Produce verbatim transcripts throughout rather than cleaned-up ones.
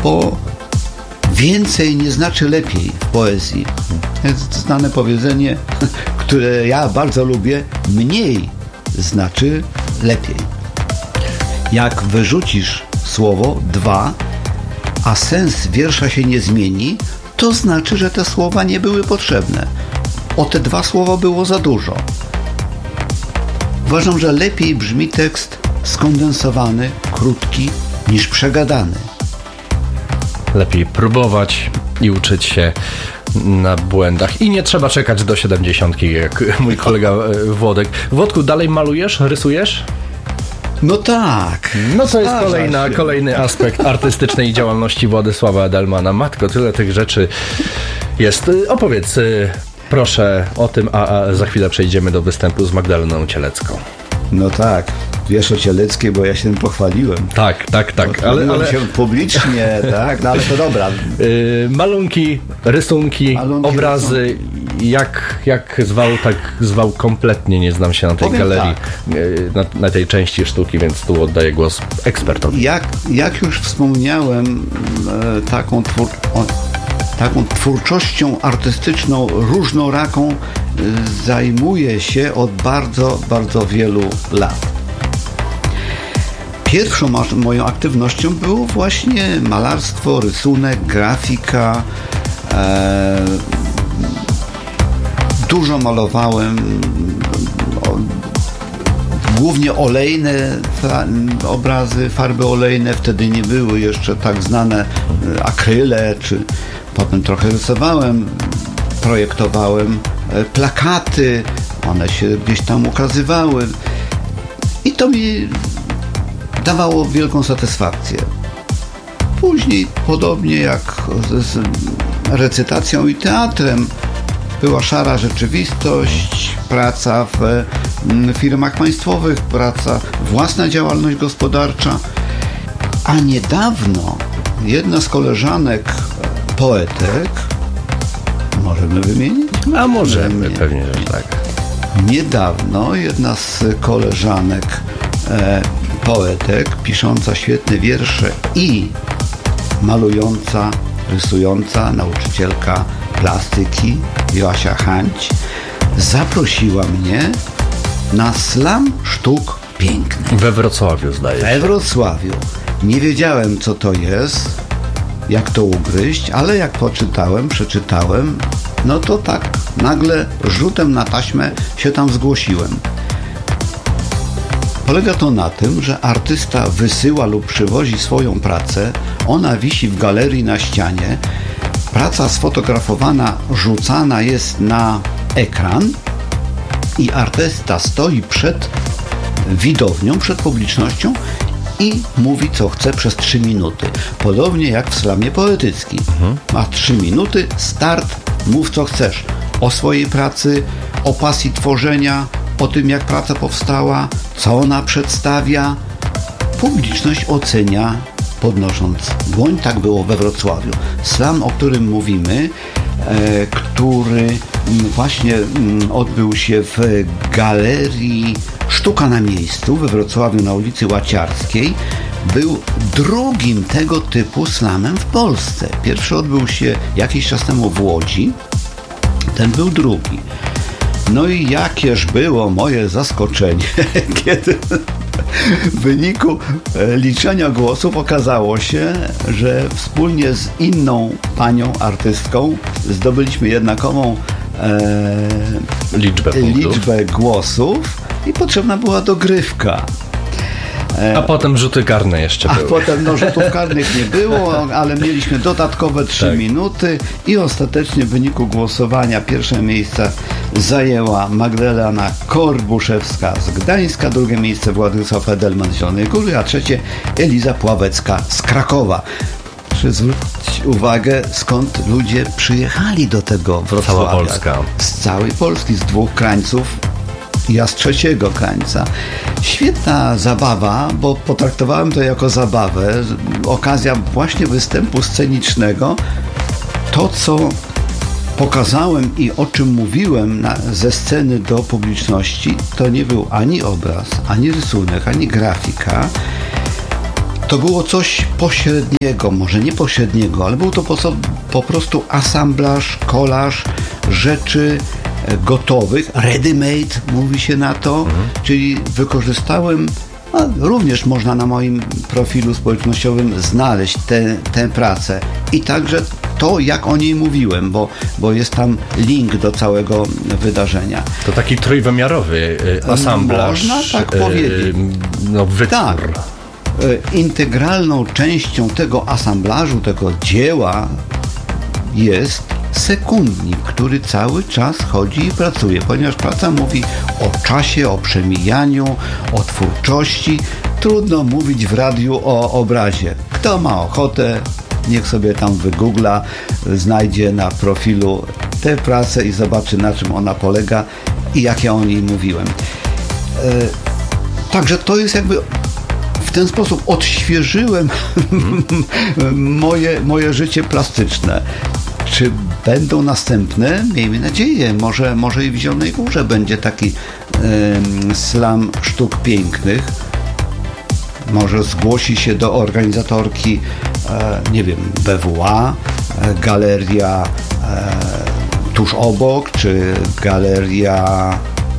bo więcej nie znaczy lepiej w poezji. Jest znane powiedzenie, które ja bardzo lubię, mniej znaczy lepiej. Jak wyrzucisz słowo dwa, a sens wiersza się nie zmieni, to znaczy, że te słowa nie były potrzebne. O te dwa słowa było za dużo. Uważam, że lepiej brzmi tekst skondensowany, krótki, niż przegadany. Lepiej próbować i uczyć się na błędach. I nie trzeba czekać do siedemdziesiątki, jak mój kolega Włodek. Włodku, dalej malujesz, rysujesz? No tak. No to jest kolejna, kolejny aspekt artystycznej działalności Władysława Edelmana. Matko, tyle tych rzeczy jest. Opowiedz proszę o tym, a, a za chwilę przejdziemy do występu z Magdaleną Cielecką. No tak, wiesz o Cieleckiej, bo ja się tym pochwaliłem. Tak, tak, tak. Ale, ale... się publicznie, tak, no ale to dobra. Yy, malunki, rysunki, malunki, obrazy, rysunki. Jak, jak zwał, tak zwał, kompletnie nie znam się na tej Powiem galerii, tak. yy, na, na tej części sztuki, więc tu oddaję głos ekspertowi. Jak, jak już wspomniałem, e, taką twór... O... Taką twórczością artystyczną, różnoraką zajmuję się od bardzo, bardzo wielu lat. Pierwszą moją aktywnością było właśnie malarstwo, rysunek, grafika. E, dużo malowałem, o, głównie olejne fa, obrazy, farby olejne. Wtedy nie były jeszcze tak znane akryle, czy potem trochę rysowałem, projektowałem plakaty, one się gdzieś tam ukazywały i to mi dawało wielką satysfakcję. Później, podobnie jak z recytacją i teatrem, była szara rzeczywistość, praca w firmach państwowych, praca, własna działalność gospodarcza, a niedawno jedna z koleżanek poetek, możemy wymienić? A możemy, pewnie, że tak. Niedawno jedna z koleżanek e, poetek, pisząca świetne wiersze i malująca, rysująca, nauczycielka plastyki, Joasia Hańć, zaprosiła mnie na slam sztuk pięknych. We Wrocławiu, zdaje się. We Wrocławiu. Nie wiedziałem, co to jest, jak to ugryźć, ale jak poczytałem, przeczytałem, no to tak, nagle rzutem na taśmę się tam zgłosiłem. Polega to na tym, że artysta wysyła lub przywozi swoją pracę, ona wisi w galerii na ścianie, praca sfotografowana rzucana jest na ekran i artysta stoi przed widownią, przed publicznością i mówi, co chce przez trzy minuty. Podobnie jak w slamie poetyckim. Mhm. Ma trzy minuty, start, mów co chcesz. O swojej pracy, o pasji tworzenia, o tym, jak praca powstała, co ona przedstawia. Publiczność ocenia, podnosząc dłoń. Tak było we Wrocławiu. Slam, o którym mówimy, e, który właśnie m, odbył się w galerii Sztuka na miejscu we Wrocławiu na ulicy Łaciarskiej, był drugim tego typu slamem w Polsce. Pierwszy odbył się jakiś czas temu w Łodzi, ten był drugi. No i jakież było moje zaskoczenie, kiedy w wyniku liczenia głosów okazało się, że wspólnie z inną panią artystką zdobyliśmy jednakową e, liczbę, liczbę głosów i potrzebna była dogrywka. A potem rzuty karne jeszcze A były. potem no, rzutów karnych nie było, ale mieliśmy dodatkowe trzy tak. minuty i ostatecznie w wyniku głosowania pierwsze miejsce zajęła Magdalena Korbuszewska z Gdańska, drugie miejsce Władysław Edelman z Zielonej Góry, a trzecie Eliza Pławecka z Krakowa. Proszę zwrócić uwagę, skąd ludzie przyjechali do tego Wrocławia. Cała Polska. Z całej Polski, z dwóch krańców. Ja z trzeciego krańca. Świetna zabawa, bo potraktowałem to jako zabawę. Okazja właśnie występu scenicznego. To, co pokazałem i o czym mówiłem na, ze sceny do publiczności, to nie był ani obraz, ani rysunek, ani grafika, To było coś pośredniego, może nie pośredniego, ale był to po, po prostu asamblaż, kolaż rzeczy gotowych, ready-made mówi się na to, mhm. czyli wykorzystałem, a również można na moim profilu społecznościowym znaleźć tę pracę i także to, jak o niej mówiłem, bo, bo jest tam link do całego wydarzenia. To taki trójwymiarowy asamblaż. Można tak powiedzieć. No, wytwór. Tak. Integralną częścią tego asamblażu, tego dzieła jest sekundnik, który cały czas chodzi i pracuje, ponieważ praca mówi o czasie, o przemijaniu, o twórczości. Trudno mówić w radiu o obrazie. Kto ma ochotę, niech sobie tam wygoogla, znajdzie na profilu tę pracę i zobaczy, na czym ona polega i jak ja o niej mówiłem. Także to jest jakby w ten sposób odświeżyłem hmm. moje, moje życie plastyczne. Czy będą następne? Miejmy nadzieję. Może, może i w Zielonej Górze będzie taki y, slam sztuk pięknych. Może zgłosi się do organizatorki, e, nie wiem, B W A, e, galeria e, tuż obok, czy galeria...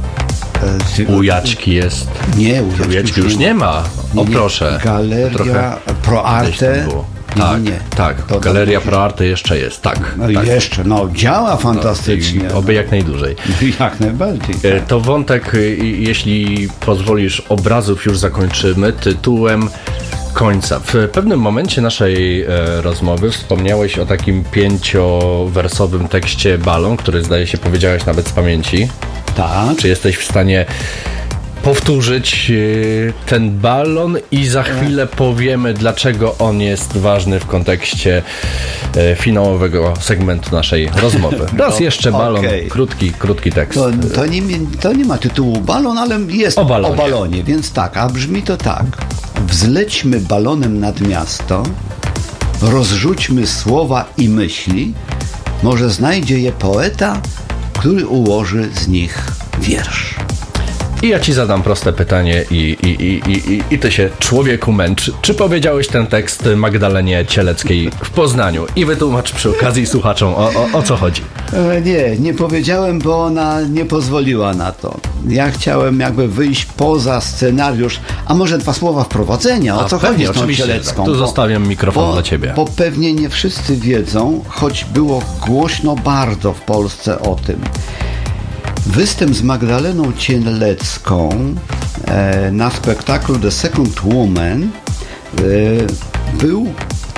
E, Ujaczki jest. Nie, Ujaczki, Ujaczki już nie ma. O, nie, proszę. Galeria Trochę ProArte. Tak, nie, nie. tak. To Galeria to ProArte jeszcze jest, tak. No tak. Jeszcze, no działa fantastycznie. No, oby jak najdłużej. Jak najbardziej. Tak. To wątek, jeśli pozwolisz, obrazów już zakończymy tytułem końca. W pewnym momencie naszej e, rozmowy wspomniałeś o takim pięciowersowym tekście Balon, który zdaje się powiedziałeś nawet z pamięci. Tak. Czy jesteś w stanie powtórzyć ten balon i za chwilę powiemy, dlaczego on jest ważny w kontekście finałowego segmentu naszej rozmowy. Raz jeszcze balon, okay. krótki, krótki tekst. To, to, nie, to nie ma tytułu balon, ale jest o balonie. o balonie, więc tak, a brzmi to tak. Wzlećmy balonem nad miasto, rozrzućmy słowa i myśli, może znajdzie je poeta, który ułoży z nich wiersz. I ja ci zadam proste pytanie i, i, i, i, i ty się, człowieku, męcz. Czy powiedziałeś ten tekst Magdalenie Cieleckiej w Poznaniu? I wytłumacz przy okazji słuchaczom, o, o, o co chodzi. E, nie, nie powiedziałem, bo ona nie pozwoliła na to. Ja chciałem jakby wyjść poza scenariusz, a może dwa słowa wprowadzenia, o a co pewnie, chodzi z tą Cielecką. Tu zostawiam mikrofon bo, dla ciebie. Bo pewnie nie wszyscy wiedzą, choć było głośno bardzo w Polsce o tym. Występ z Magdaleną Cielecką e, na spektaklu The Second Woman e, był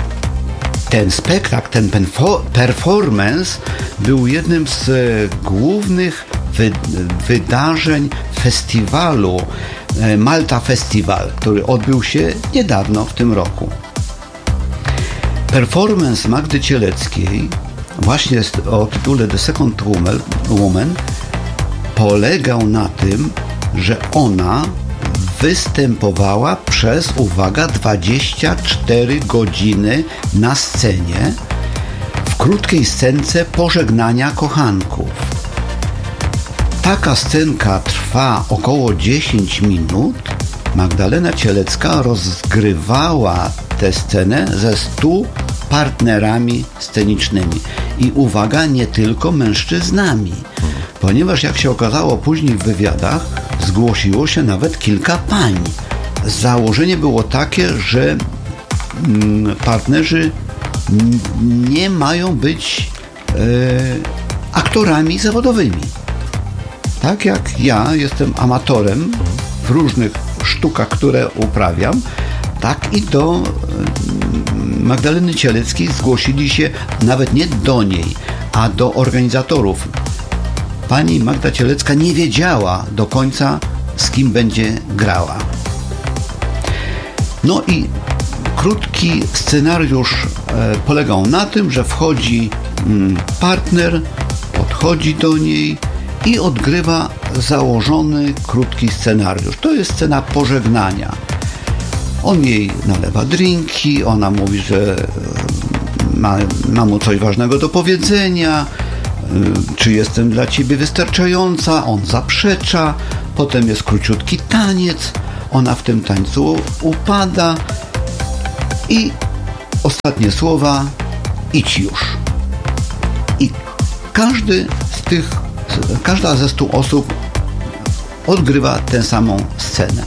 ten spektakl, ten performance był jednym z e, głównych wy, wydarzeń festiwalu e, Malta Festival, który odbył się niedawno w tym roku. Performance Magdy Cieleckiej właśnie o tytule The Second Woman polegał na tym, że ona występowała przez, uwaga, dwadzieścia cztery godziny na scenie w krótkiej scence pożegnania kochanków. Taka scenka trwa około dziesięć minut. Magdalena Cielecka rozgrywała tę scenę ze stu partnerami scenicznymi. I uwaga, nie tylko mężczyznami. Ponieważ jak się okazało później w wywiadach, zgłosiło się nawet kilka pań. Założenie było takie, że partnerzy nie mają być e, aktorami zawodowymi. Tak jak ja jestem amatorem w różnych sztukach, które uprawiam, tak i do Magdaleny Cieleckiej zgłosili się nawet nie do niej, a do organizatorów. Pani Magda Cielecka nie wiedziała do końca, z kim będzie grała. No i krótki scenariusz e, polegał na tym, że wchodzi mm, partner, podchodzi do niej i odgrywa założony krótki scenariusz. To jest scena pożegnania. On jej nalewa drinki, ona mówi, że ma, ma mu coś ważnego do powiedzenia, czy jestem dla ciebie wystarczająca, on zaprzecza, potem jest króciutki taniec, ona w tym tańcu upada I ostatnie słowa: idź już. I każdy z tych, każda ze stu osób odgrywa tę samą scenę.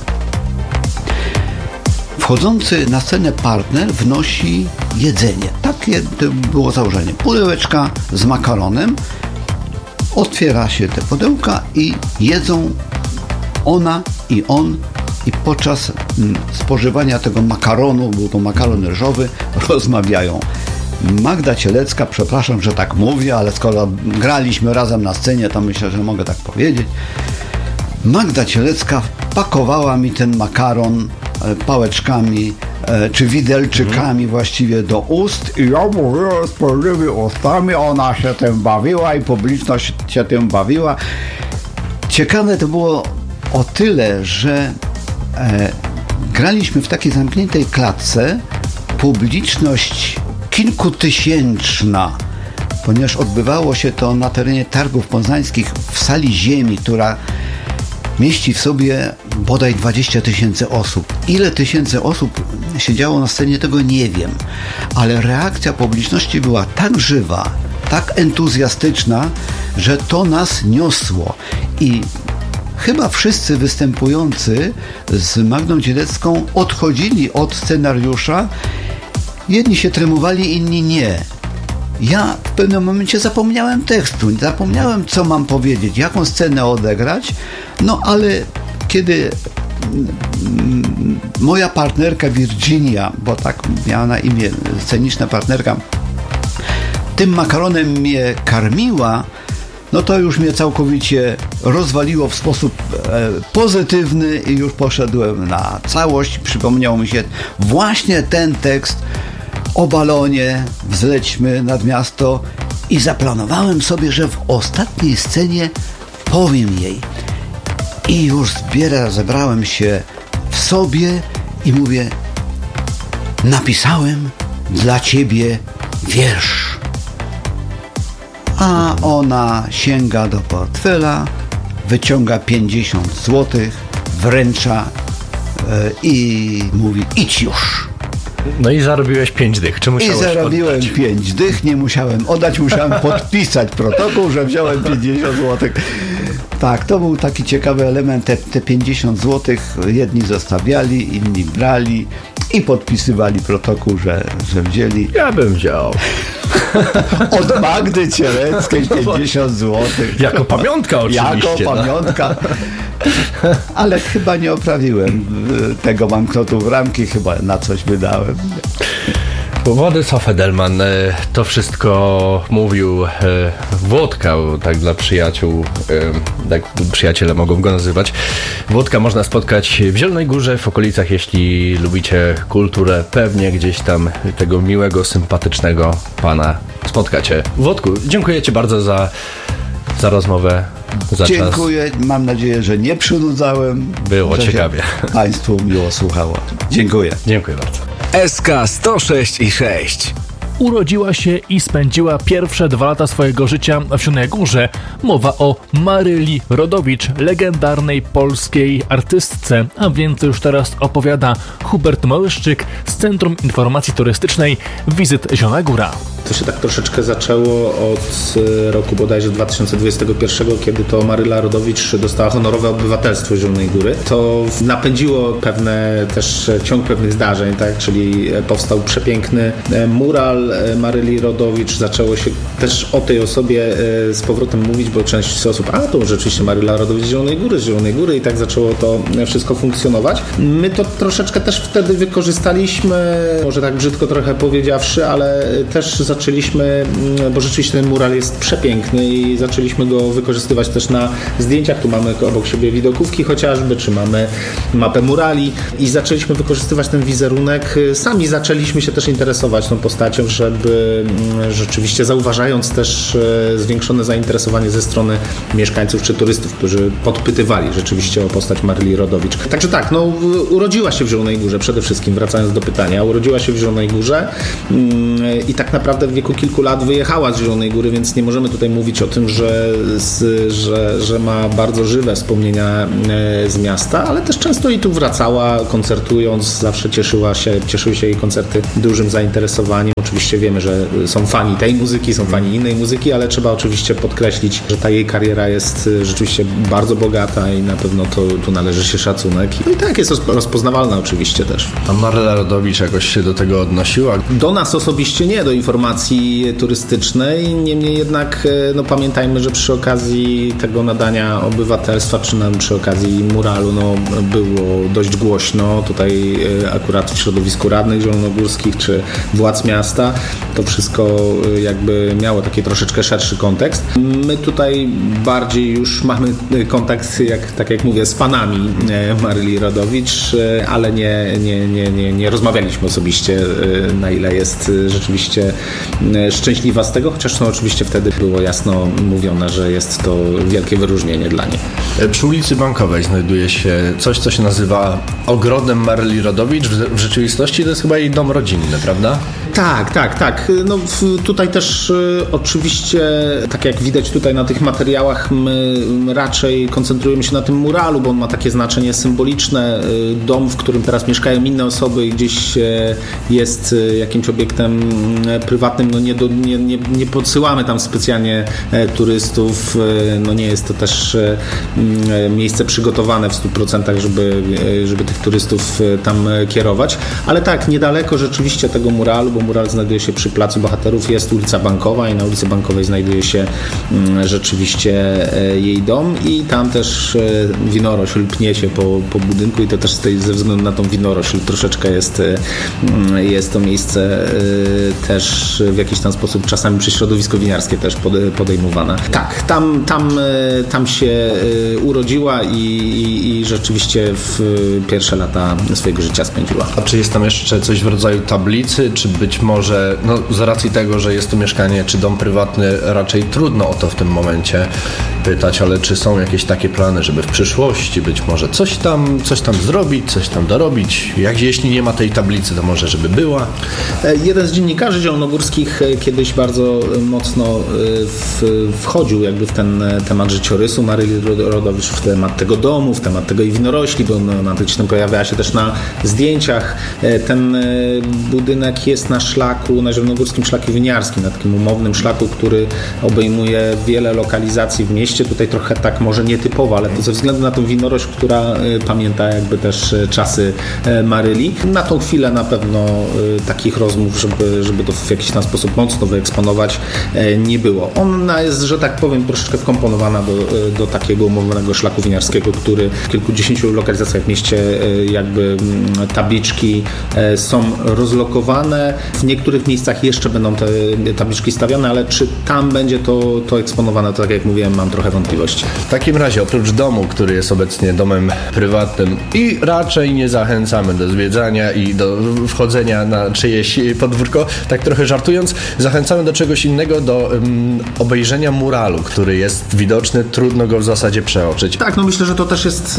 Wchodzący na scenę partner wnosi jedzenie. Takie to było założenie. Pudełeczka z makaronem. Otwiera się te pudełka i jedzą ona i on. I podczas spożywania tego makaronu, był to makaron ryżowy, rozmawiają. Magda Cielecka, przepraszam, że tak mówię, ale skoro graliśmy razem na scenie, to myślę, że mogę tak powiedzieć. Magda Cielecka pakowała mi ten makaron pałeczkami czy widelczykami właściwie do ust i ja mówiłem z pełnymi ustami, ona się tym bawiła i publiczność się tym bawiła. Ciekawe to było o tyle, że e, graliśmy w takiej zamkniętej klatce, publiczność kilkutysięczna, ponieważ odbywało się to na terenie Targów Poznańskich w sali ziemi, która mieści w sobie bodaj dwadzieścia tysięcy osób. Ile tysięcy osób siedziało na scenie, tego nie wiem, ale reakcja publiczności była tak żywa, tak entuzjastyczna, że to nas niosło. I chyba wszyscy występujący z Magdą Cielecką odchodzili od scenariusza. Jedni się tremowali, inni nie. Ja w pewnym momencie zapomniałem tekstu, zapomniałem, co mam powiedzieć, jaką scenę odegrać, no ale kiedy moja partnerka Virginia, bo tak miała na imię sceniczna partnerka, tym makaronem mnie karmiła, no to już mnie całkowicie rozwaliło w sposób e, pozytywny i już poszedłem na całość. Przypomniał mi się właśnie ten tekst o balonie, wzlećmy nad miasto, i zaplanowałem sobie, że w ostatniej scenie powiem jej. I już zbiera, zebrałem się w sobie i mówię: napisałem dla ciebie wiersz. A ona sięga do portfela, wyciąga pięćdziesiąt złotych, wręcza yy, i mówi: idź już. No i zarobiłeś pięć dych. Czy musiałeś I zarobiłem oddać? pięć dych, nie musiałem oddać, musiałem podpisać protokół, że wziąłem pięćdziesiąt złotych. Tak, to był taki ciekawy element. Te, te pięćdziesiąt złotych jedni zostawiali, inni brali i podpisywali protokół, że, że wzięli. Ja bym wziął. Od Magdy Cieleckiej pięćdziesiąt złotych. Jako pamiątka oczywiście. Jako pamiątka. Ale chyba nie oprawiłem tego banknotu w ramki, chyba na coś wydałem. Władysław Edelman to wszystko mówił Włodka, tak dla przyjaciół, tak przyjaciele mogą go nazywać. Włodka można spotkać w Zielonej Górze, w okolicach, jeśli lubicie kulturę, pewnie gdzieś tam tego miłego, sympatycznego pana spotkacie. Włodku, dziękuję ci bardzo za, za rozmowę. Za Dziękuję, czas. Mam nadzieję, że nie przynudzałem. Było ciekawie. Państwu miło słuchało. Dziękuję. Dziękuję bardzo. S K sto sześć i sześć. Urodziła się i spędziła pierwsze dwa lata swojego życia w Zielonej Górze. Mowa o Maryli Rodowicz, legendarnej polskiej artystce, a więcej już teraz opowiada Hubert Małyszczyk z Centrum Informacji Turystycznej Wizyt Zielona Góra. To się tak troszeczkę zaczęło od roku bodajże dwa tysiące dwudziestego pierwszego, kiedy to Maryla Rodowicz dostała honorowe obywatelstwo Zielonej Góry. To napędziło pewne też ciąg pewnych zdarzeń, tak? Czyli powstał przepiękny mural Maryli Rodowicz. Zaczęło się też o tej osobie z powrotem mówić, bo część osób, a to rzeczywiście Maryla Rodowicz z Zielonej Góry, z Zielonej Góry, i tak zaczęło to wszystko funkcjonować. My to troszeczkę też wtedy wykorzystaliśmy, może tak brzydko trochę powiedziawszy, ale też zaczęliśmy, bo rzeczywiście ten mural jest przepiękny i zaczęliśmy go wykorzystywać też na zdjęciach. Tu mamy obok siebie widokówki chociażby, czy mamy mapę murali i zaczęliśmy wykorzystywać ten wizerunek. Sami zaczęliśmy się też interesować tą postacią, żeby rzeczywiście, zauważając też zwiększone zainteresowanie ze strony mieszkańców czy turystów, którzy podpytywali rzeczywiście o postać Maryli Rodowicz. Także tak, no urodziła się w Zielonej Górze przede wszystkim, wracając do pytania, urodziła się w Zielonej Górze i tak naprawdę naprawdę w wieku kilku lat wyjechała z Zielonej Góry, więc nie możemy tutaj mówić o tym, że, z, że, że ma bardzo żywe wspomnienia z miasta, ale też często i tu wracała, koncertując, zawsze cieszyła się, cieszyły się jej koncerty dużym zainteresowaniem. Oczywiście wiemy, że są fani tej muzyki, są fani innej muzyki, ale trzeba oczywiście podkreślić, że ta jej kariera jest rzeczywiście bardzo bogata i na pewno to, tu należy się szacunek. No i tak jest rozpoznawalna oczywiście też. A Maryla Rodowicz jakoś się do tego odnosiła? Do nas osobiście nie, do informacji turystycznej, niemniej jednak no, pamiętajmy, że przy okazji tego nadania obywatelstwa, czy nam przy okazji muralu, no, było dość głośno tutaj akurat w środowisku radnych zielonogórskich, czy władz miasta. To wszystko jakby miało taki troszeczkę szerszy kontekst. My tutaj bardziej już mamy kontakt, jak, tak jak mówię, z fanami Maryli Rodowicz, ale nie, nie, nie, nie, nie rozmawialiśmy osobiście, na ile jest rzeczywiście szczęśliwa z tego, chociaż no, oczywiście wtedy było jasno mówione, że jest to wielkie wyróżnienie dla niej. Przy ulicy Bankowej znajduje się coś, co się nazywa ogrodem Maryli Rodowicz. W rzeczywistości to jest chyba jej dom rodzinny, prawda? Tak, tak, tak. No, tutaj też y, oczywiście, tak jak widać tutaj na tych materiałach, my raczej koncentrujemy się na tym muralu, bo on ma takie znaczenie symboliczne. Y, dom, w którym teraz mieszkają inne osoby, gdzieś y, jest y, jakimś obiektem y, prywatnym, no nie, do, nie, nie, nie podsyłamy tam specjalnie y, turystów. Y, no nie jest to też y, y, miejsce przygotowane w stu procentach, żeby, y, żeby tych turystów y, tam y, kierować. Ale tak, niedaleko rzeczywiście tego muralu, bo mural znajduje się przy Placu Bohaterów, jest ulica Bankowa i na ulicy Bankowej znajduje się mm, rzeczywiście e, jej dom i tam też e, winorośl pnie się po, po budynku i to też z tej, ze względu na tą winorośl troszeczkę jest, e, jest to miejsce e, też w jakiś tam sposób czasami przez środowisko winiarskie też pode, podejmowane. Tak, tam, tam, e, tam się e, urodziła i, i, i rzeczywiście w pierwsze lata swojego życia spędziła. A czy jest tam jeszcze coś w rodzaju tablicy, czy być może, no z racji tego, że jest to mieszkanie czy dom prywatny, raczej trudno o to w tym momencie pytać, ale czy są jakieś takie plany, żeby w przyszłości być może coś tam, coś tam zrobić, coś tam dorobić? Jak jeśli nie ma tej tablicy, to może żeby była? Jeden z dziennikarzy zielonogórskich kiedyś bardzo mocno w, wchodził jakby w ten temat życiorysu Maryli Rodowicz, w temat tego domu, w temat tego i winorośli, bo ona gdzieś tam pojawiała się też na zdjęciach. Ten budynek jest na szlaku, na zielonogórskim szlaku winiarskim, na takim umownym szlaku, który obejmuje wiele lokalizacji w mieście. Tutaj trochę tak może nietypowo, ale to ze względu na tą winorośl, która y, pamięta jakby też y, czasy y, Maryli. Na tą chwilę na pewno y, takich rozmów, żeby, żeby to w jakiś tam sposób mocno wyeksponować, y, nie było. Ona jest, że tak powiem, troszeczkę wkomponowana do, y, do takiego umownego szlaku winiarskiego, który w kilkudziesięciu lokalizacjach w mieście y, jakby y, tabliczki y, są rozlokowane. W niektórych miejscach jeszcze będą te tabliczki stawiane, ale czy tam będzie to, to eksponowane, to tak jak mówiłem, mam trochę wątpliwości. W takim razie, oprócz domu, który jest obecnie domem prywatnym i raczej nie zachęcamy do zwiedzania i do wchodzenia na czyjeś podwórko, tak trochę żartując, zachęcamy do czegoś innego, do um, obejrzenia muralu, który jest widoczny, trudno go w zasadzie przeoczyć. Tak, no myślę, że to też jest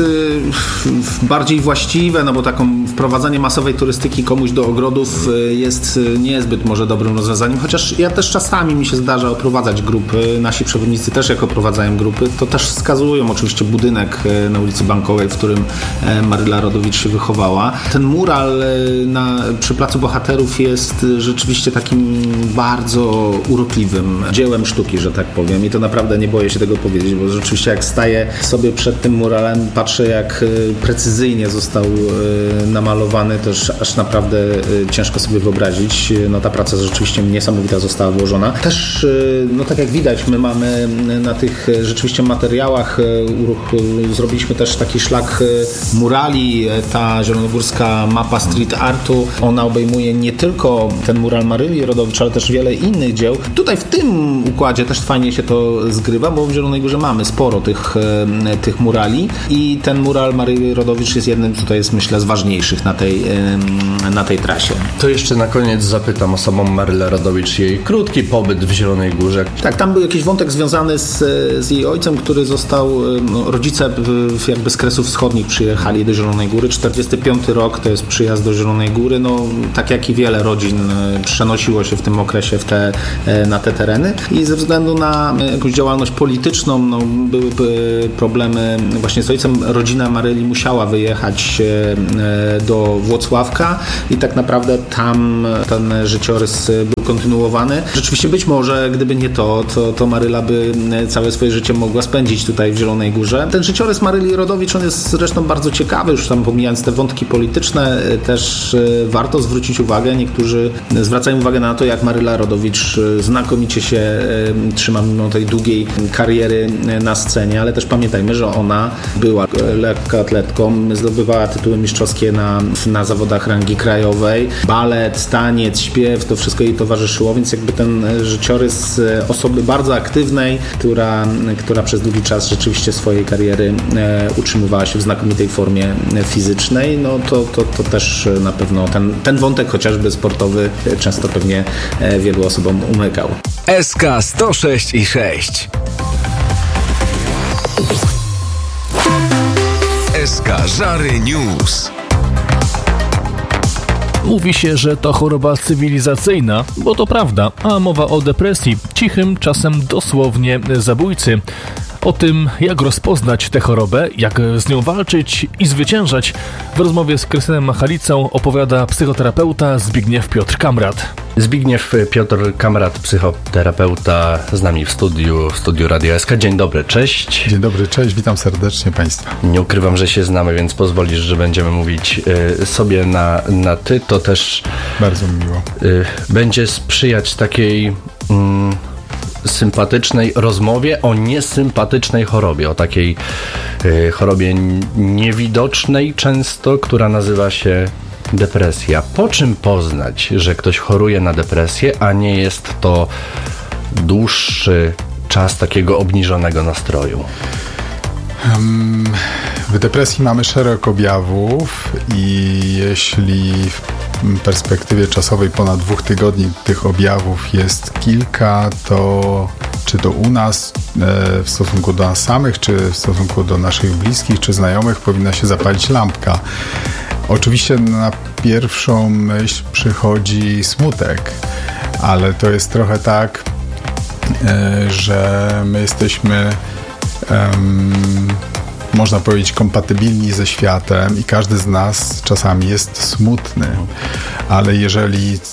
y, bardziej właściwe, no bo taką wprowadzanie masowej turystyki komuś do ogrodów y, jest y, niezbyt może dobrym rozwiązaniem, chociaż ja też czasami mi się zdarza oprowadzać grupy, nasi przewodnicy też jak oprowadzają grupy, to też wskazują oczywiście budynek na ulicy Bankowej, w którym Maryla Rodowicz się wychowała. Ten mural na, przy Placu Bohaterów jest rzeczywiście takim bardzo urokliwym dziełem sztuki, że tak powiem, i to naprawdę nie boję się tego powiedzieć, bo rzeczywiście jak staję sobie przed tym muralem, patrzę jak precyzyjnie został namalowany, to aż naprawdę ciężko sobie wyobrazić. No ta praca rzeczywiście niesamowita została włożona. Też, no tak jak widać, my mamy na tych rzeczywiście materiałach uruch, zrobiliśmy też taki szlak murali, ta zielonogórska mapa street artu, ona obejmuje nie tylko ten mural Maryli Rodowicz, ale też wiele innych dzieł. Tutaj w tym układzie też fajnie się to zgrywa, bo w Zielonej Górze mamy sporo tych, tych murali i ten mural Maryli Rodowicz jest jednym, tutaj jest myślę z ważniejszych na tej, na tej trasie. To jeszcze na koniec koniec zapytam o samą Marylę Rodowicz, jej krótki pobyt w Zielonej Górze. Tak, tam był jakiś wątek związany z, z jej ojcem, który został, no, rodzice jakby z Kresów Wschodnich przyjechali do Zielonej Góry. czterdziesty piąty rok to jest przyjazd do Zielonej Góry. No, tak jak i wiele rodzin przenosiło się w tym okresie w te, na te tereny i ze względu na jakąś działalność polityczną, no, były problemy właśnie z ojcem. Rodzina Maryli musiała wyjechać do Włocławka i tak naprawdę tam ten życiorys był kontynuowany. Rzeczywiście być może, gdyby nie to, to, to Maryla by całe swoje życie mogła spędzić tutaj w Zielonej Górze. Ten życiorys Maryli Rodowicz, on jest zresztą bardzo ciekawy, już tam pomijając te wątki polityczne, też warto zwrócić uwagę. Niektórzy zwracają uwagę na to, jak Maryla Rodowicz znakomicie się trzyma mimo tej długiej kariery na scenie, ale też pamiętajmy, że ona była lekkoatletką, zdobywała tytuły mistrzowskie na, na zawodach rangi krajowej. Balet, taniec, śpiew, to wszystko jej towarzyszyło, więc jakby ten życiorys osoby bardzo aktywnej, która, która przez długi czas rzeczywiście swojej kariery e, utrzymywała się w znakomitej formie fizycznej, no to, to, to też na pewno ten, ten wątek chociażby sportowy często pewnie e, wielu osobom umykał. S K sto sześć i sześć. S K Żary News. Mówi się, że to choroba cywilizacyjna, bo to prawda, a mowa o depresji, cichym, czasem dosłownie zabójcy. O tym, jak rozpoznać tę chorobę, jak z nią walczyć i zwyciężać, w rozmowie z Krystynem Machalicą opowiada psychoterapeuta Zbigniew Piotr Kamrat. Zbigniew Piotr Kamrat, psychoterapeuta, z nami w studiu, w studiu Radia S K. Dzień dobry, cześć. Dzień dobry, cześć, witam serdecznie Państwa. Nie ukrywam, że się znamy, więc pozwolisz, że będziemy mówić y, sobie na, na ty. To też bardzo mi miło. Y, będzie sprzyjać takiej... Mm, sympatycznej rozmowie o niesympatycznej chorobie, o takiej y, chorobie niewidocznej często, która nazywa się depresja. Po czym poznać, że ktoś choruje na depresję, a nie jest to dłuższy czas takiego obniżonego nastroju? Um, w depresji mamy szereg objawów i jeśli w perspektywie czasowej ponad dwóch tygodni tych objawów jest kilka, to czy to u nas e, w stosunku do nas samych, czy w stosunku do naszych bliskich, czy znajomych powinna się zapalić lampka. Oczywiście na pierwszą myśl przychodzi smutek, ale to jest trochę tak, e, że my jesteśmy Um, można powiedzieć kompatybilni ze światem i każdy z nas czasami jest smutny, ale jeżeli e,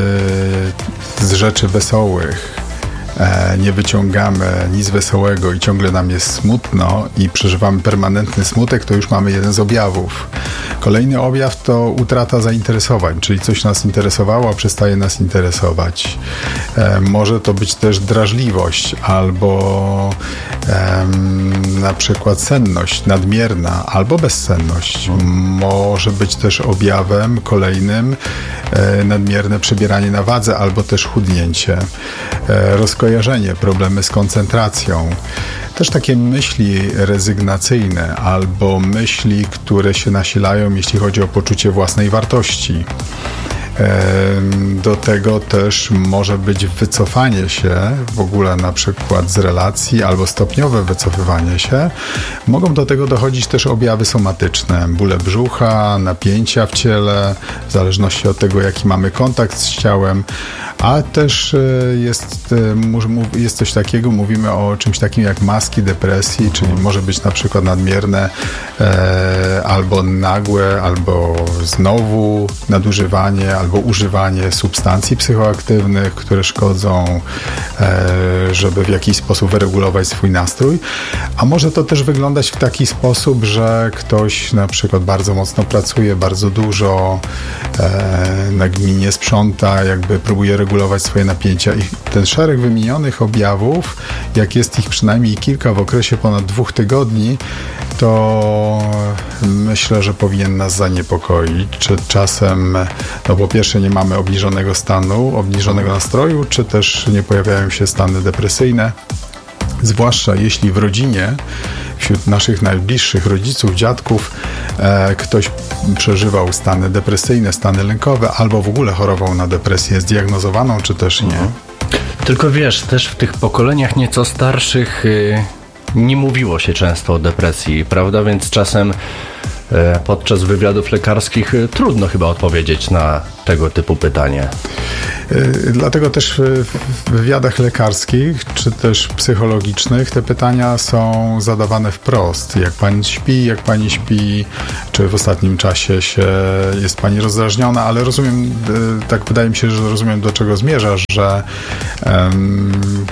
z rzeczy wesołych e, nie wyciągamy nic wesołego i ciągle nam jest smutno i przeżywamy permanentny smutek, to już mamy jeden z objawów. Kolejny objaw to utrata zainteresowań, czyli coś nas interesowało, a przestaje nas interesować. E, może to być też drażliwość albo e, na przykład senność nadmierna albo bezsenność. Może być też objawem kolejnym e, nadmierne przebieranie na wadze albo też chudnięcie. E, rozkojarzenie, problemy z koncentracją. Też takie myśli rezygnacyjne albo myśli, które się nasilają, jeśli chodzi o poczucie własnej wartości. Do tego też może być wycofanie się w ogóle na przykład z relacji albo stopniowe wycofywanie się. Mogą do tego dochodzić też objawy somatyczne, bóle brzucha, napięcia w ciele, w zależności od tego, jaki mamy kontakt z ciałem, a też jest, jest coś takiego, mówimy o czymś takim jak maski depresji, czyli może być na przykład nadmierne e, albo nagłe, albo znowu nadużywanie, albo używanie substancji psychoaktywnych, które szkodzą, e, żeby w jakiś sposób wyregulować swój nastrój. A może to też wyglądać w taki sposób, że ktoś na przykład bardzo mocno pracuje, bardzo dużo, e, nagminnie sprząta, jakby próbuje regulować swoje napięcia i ten szereg wymienionych objawów, jak jest ich przynajmniej kilka w okresie ponad dwóch tygodni, to myślę, że powinien nas zaniepokoić, czy czasem, no po pierwsze nie mamy obniżonego stanu, obniżonego nastroju, czy też nie pojawiają się stany depresyjne, zwłaszcza jeśli w rodzinie, wśród naszych najbliższych rodziców, dziadków, e, ktoś przeżywał stany depresyjne, stany lękowe, albo w ogóle chorował na depresję zdiagnozowaną, czy też nie. Mhm. Tylko wiesz, też w tych pokoleniach nieco starszych yy, nie mówiło się często o depresji, prawda? Więc czasem yy, podczas wywiadów lekarskich yy, trudno chyba odpowiedzieć na tego typu pytanie. Dlatego też w wywiadach lekarskich, czy też psychologicznych te pytania są zadawane wprost. Jak pani śpi, jak pani śpi, czy w ostatnim czasie się jest pani rozdrażniona, ale rozumiem, tak wydaje mi się, że rozumiem, do czego zmierzasz, że um,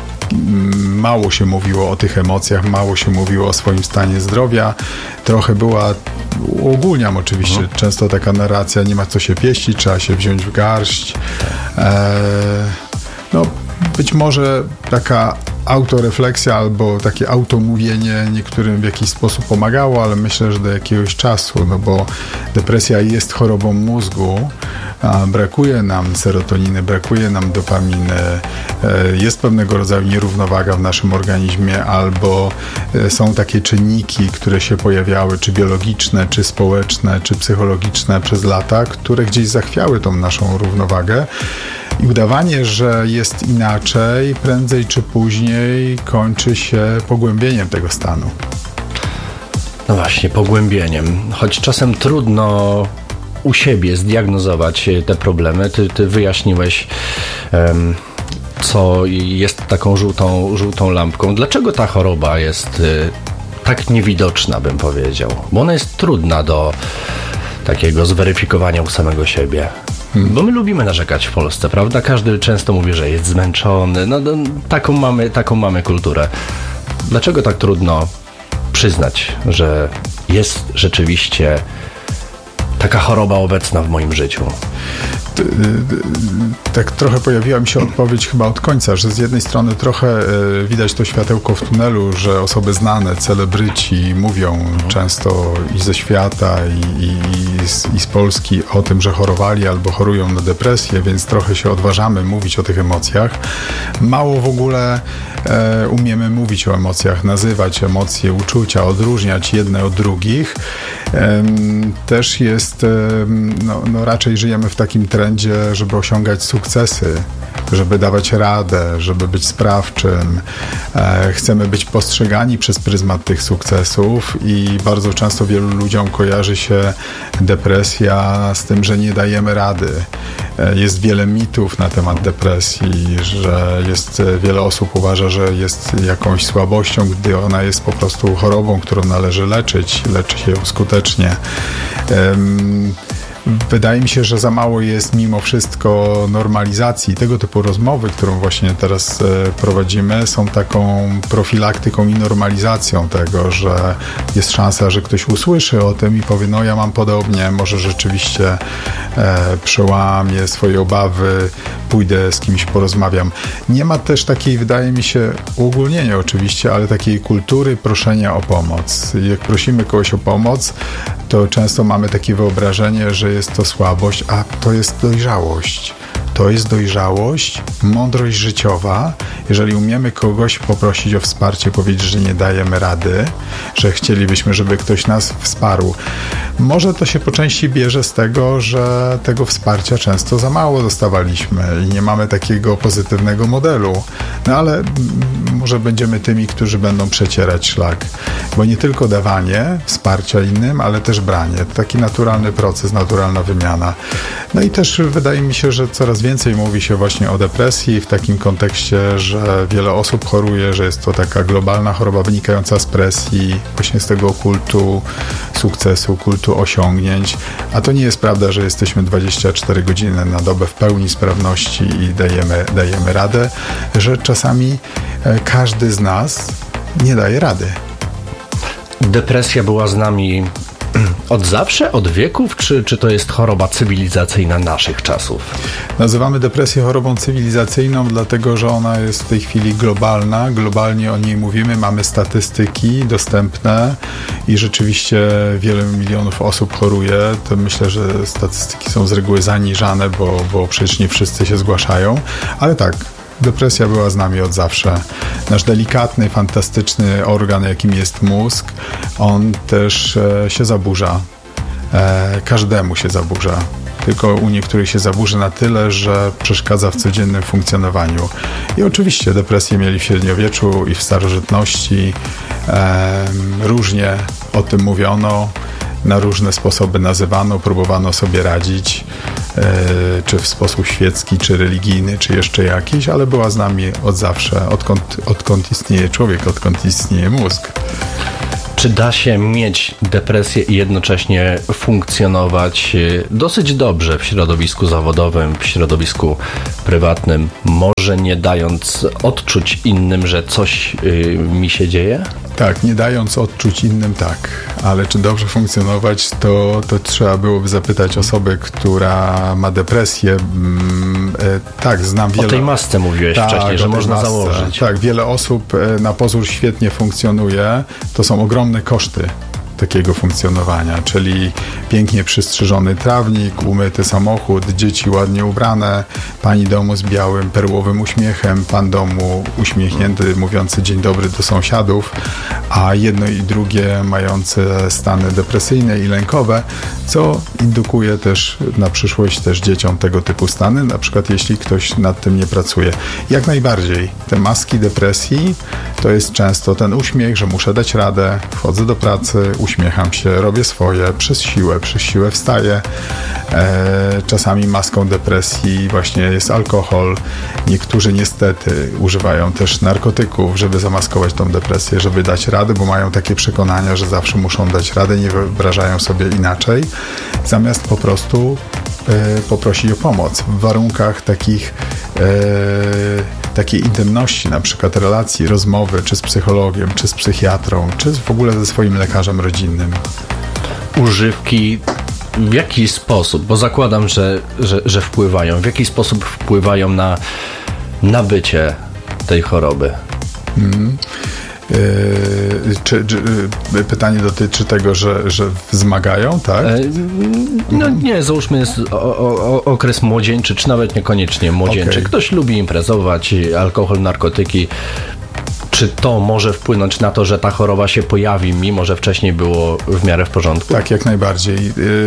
mało się mówiło o tych emocjach, mało się mówiło o swoim stanie zdrowia. Trochę była, uogólniam oczywiście, mhm. często taka narracja, nie ma co się pieścić, trzeba się wziąć w garść. E, no, być może taka autorefleksja albo takie automówienie niektórym w jakiś sposób pomagało, ale myślę, że do jakiegoś czasu, no bo depresja jest chorobą mózgu, a brakuje nam serotoniny, brakuje nam dopaminy, jest pewnego rodzaju nierównowaga w naszym organizmie, albo są takie czynniki, które się pojawiały, czy biologiczne, czy społeczne, czy psychologiczne przez lata, które gdzieś zachwiały tą naszą równowagę. I udawanie, że jest inaczej, prędzej czy później kończy się pogłębieniem tego stanu. No właśnie, pogłębieniem. Choć czasem trudno u siebie zdiagnozować te problemy. Ty, ty wyjaśniłeś, um, co jest taką żółtą, żółtą lampką. Dlaczego ta choroba jest y, tak niewidoczna, bym powiedział? Bo ona jest trudna do takiego zweryfikowania u samego siebie. Bo my lubimy narzekać w Polsce, prawda? Każdy często mówi, że jest zmęczony. No, no taką mamy, taką mamy kulturę. Dlaczego tak trudno przyznać, że jest rzeczywiście taka choroba obecna w moim życiu? Tak trochę pojawiła mi się odpowiedź chyba od końca, że z jednej strony trochę widać to światełko w tunelu, że osoby znane, celebryci mówią mhm. często i ze świata i, i, i, z, i z Polski o tym, że chorowali albo chorują na depresję, więc trochę się odważamy mówić o tych emocjach. Mało w ogóle e, umiemy mówić o emocjach, nazywać emocje, uczucia, odróżniać jedne od drugich. E, też jest, e, no, no raczej żyjemy w takim trendzie, żeby osiągać sukcesy, żeby dawać radę, żeby być sprawczym. E, chcemy być postrzegani przez pryzmat tych sukcesów i bardzo często wielu ludziom kojarzy się depresja z tym, że nie dajemy rady. E, jest wiele mitów na temat depresji, że jest wiele osób uważa, że jest jakąś słabością, gdy ona jest po prostu chorobą, którą należy leczyć, leczy się ją skutecznie. E, Wydaje mi się, że za mało jest mimo wszystko normalizacji. Tego typu rozmowy, którą właśnie teraz prowadzimy, są taką profilaktyką i normalizacją tego, że jest szansa, że ktoś usłyszy o tym i powie, no ja mam podobnie, może rzeczywiście e, przełamię swoje obawy, pójdę z kimś, porozmawiam. Nie ma też takiej, wydaje mi się, uogólnienia oczywiście, ale takiej kultury proszenia o pomoc. Jak prosimy kogoś o pomoc, to często mamy takie wyobrażenie, że jest to słabość, a to jest dojrzałość. To jest dojrzałość, mądrość życiowa. Jeżeli umiemy kogoś poprosić o wsparcie, powiedzieć, że nie dajemy rady, że chcielibyśmy, żeby ktoś nas wsparł. Może to się po części bierze z tego, że tego wsparcia często za mało dostawaliśmy i nie mamy takiego pozytywnego modelu. No ale może będziemy tymi, którzy będą przecierać szlak. Bo nie tylko dawanie wsparcia innym, ale też branie. To taki naturalny proces, naturalna wymiana. No i też wydaje mi się, że coraz więcej mówi się właśnie o depresji w takim kontekście, że wiele osób choruje, że jest to taka globalna choroba wynikająca z presji, właśnie z tego kultu sukcesu, kultu osiągnięć. A to nie jest prawda, że jesteśmy dwadzieścia cztery godziny na dobę w pełni sprawności i dajemy, dajemy radę, że czasami każdy z nas nie daje rady. Depresja była z nami od zawsze, od wieków, czy, czy to jest choroba cywilizacyjna naszych czasów? Nazywamy depresję chorobą cywilizacyjną, dlatego że ona jest w tej chwili globalna. Globalnie o niej mówimy, mamy statystyki dostępne i rzeczywiście wiele milionów osób choruje. To myślę, że statystyki są z reguły zaniżane, bo, bo przecież nie wszyscy się zgłaszają, ale tak. Depresja była z nami od zawsze. Nasz delikatny, fantastyczny organ, jakim jest mózg, on też e, się zaburza. e, każdemu się zaburza. Tylko u niektórych się zaburzy na tyle, że przeszkadza w codziennym funkcjonowaniu. I oczywiście depresję mieli w średniowieczu i w starożytności. E, różnie o tym mówiono, na różne sposoby nazywano, próbowano sobie radzić, e, czy w sposób świecki, czy religijny, czy jeszcze jakiś, ale była z nami od zawsze, odkąd, odkąd istnieje człowiek, odkąd istnieje mózg. Czy da się mieć depresję i jednocześnie funkcjonować dosyć dobrze w środowisku zawodowym, w środowisku prywatnym, może nie dając odczuć innym, że coś yy, mi się dzieje? Tak, nie dając odczuć innym, tak. Ale czy dobrze funkcjonować, to, to trzeba byłoby zapytać osobę, która ma depresję. Mm, e, tak, znam wiele... O tej masce mówiłeś tak, wcześniej, że można masce. założyć. Tak, wiele osób e, na pozór świetnie funkcjonuje. To są ogromne koszty takiego funkcjonowania, czyli pięknie przystrzyżony trawnik, umyty samochód, dzieci ładnie ubrane, pani domu z białym, perłowym uśmiechem, pan domu uśmiechnięty, mówiący dzień dobry do sąsiadów, a jedno i drugie mające stany depresyjne i lękowe, co indukuje też na przyszłość też dzieciom tego typu stany, na przykład jeśli ktoś nad tym nie pracuje. Jak najbardziej. Te maski depresji to jest często ten uśmiech, że muszę dać radę, wchodzę do pracy, uśmiecham się, robię swoje, przez siłę, przez siłę wstaję. E, czasami maską depresji właśnie jest alkohol. Niektórzy niestety używają też narkotyków, żeby zamaskować tą depresję, żeby dać radę, bo mają takie przekonania, że zawsze muszą dać radę, nie wyobrażają sobie inaczej, zamiast po prostu e, poprosić o pomoc w warunkach takich e, takiej intymności, na przykład relacji, rozmowy, czy z psychologiem, czy z psychiatrą, czy w ogóle ze swoim lekarzem rodzinnym. Używki w jaki sposób, bo zakładam, że, że, że wpływają, w jaki sposób wpływają na nabycie tej choroby? Mm. Yy, czy, czy, yy, pytanie dotyczy tego, że, że wzmagają, tak? E, no nie, załóżmy jest o, o, okres młodzieńczy, czy nawet niekoniecznie młodzieńczy. Okay. Ktoś lubi imprezować, alkohol, narkotyki. Czy to może wpłynąć na to, że ta choroba się pojawi, mimo że wcześniej było w miarę w porządku? Tak, jak najbardziej.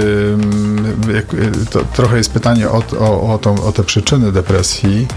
Yy, to trochę jest pytanie o, o, o, tą, o te przyczyny depresji.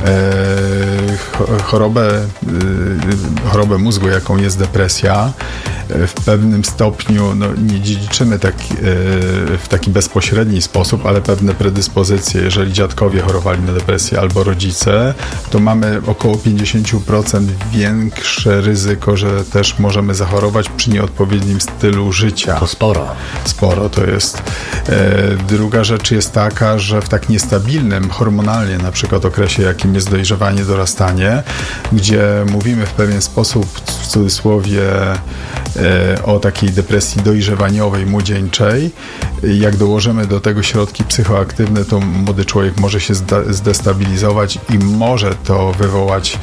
Yy, chorobę, yy, chorobę mózgu, jaką jest depresja, w pewnym stopniu no, nie dziedziczymy tak, yy, w taki bezpośredni sposób, ale pewne predyspozycje. Jeżeli dziadkowie chorowali na depresję albo rodzice, to mamy około pięćdziesiąt procent więcej większe ryzyko, że też możemy zachorować przy nieodpowiednim stylu życia. To sporo. Sporo to jest. E, druga rzecz jest taka, że w tak niestabilnym hormonalnie na przykład okresie, jakim jest dojrzewanie, dorastanie, gdzie mówimy w pewien sposób, w cudzysłowie, e, o takiej depresji dojrzewaniowej, młodzieńczej, jak dołożymy do tego środki psychoaktywne, to młody człowiek może się zdestabilizować i może to wywołać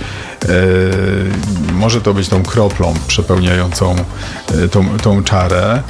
Yy, może to być tą kroplą przepełniającą yy, tą, tą czarę.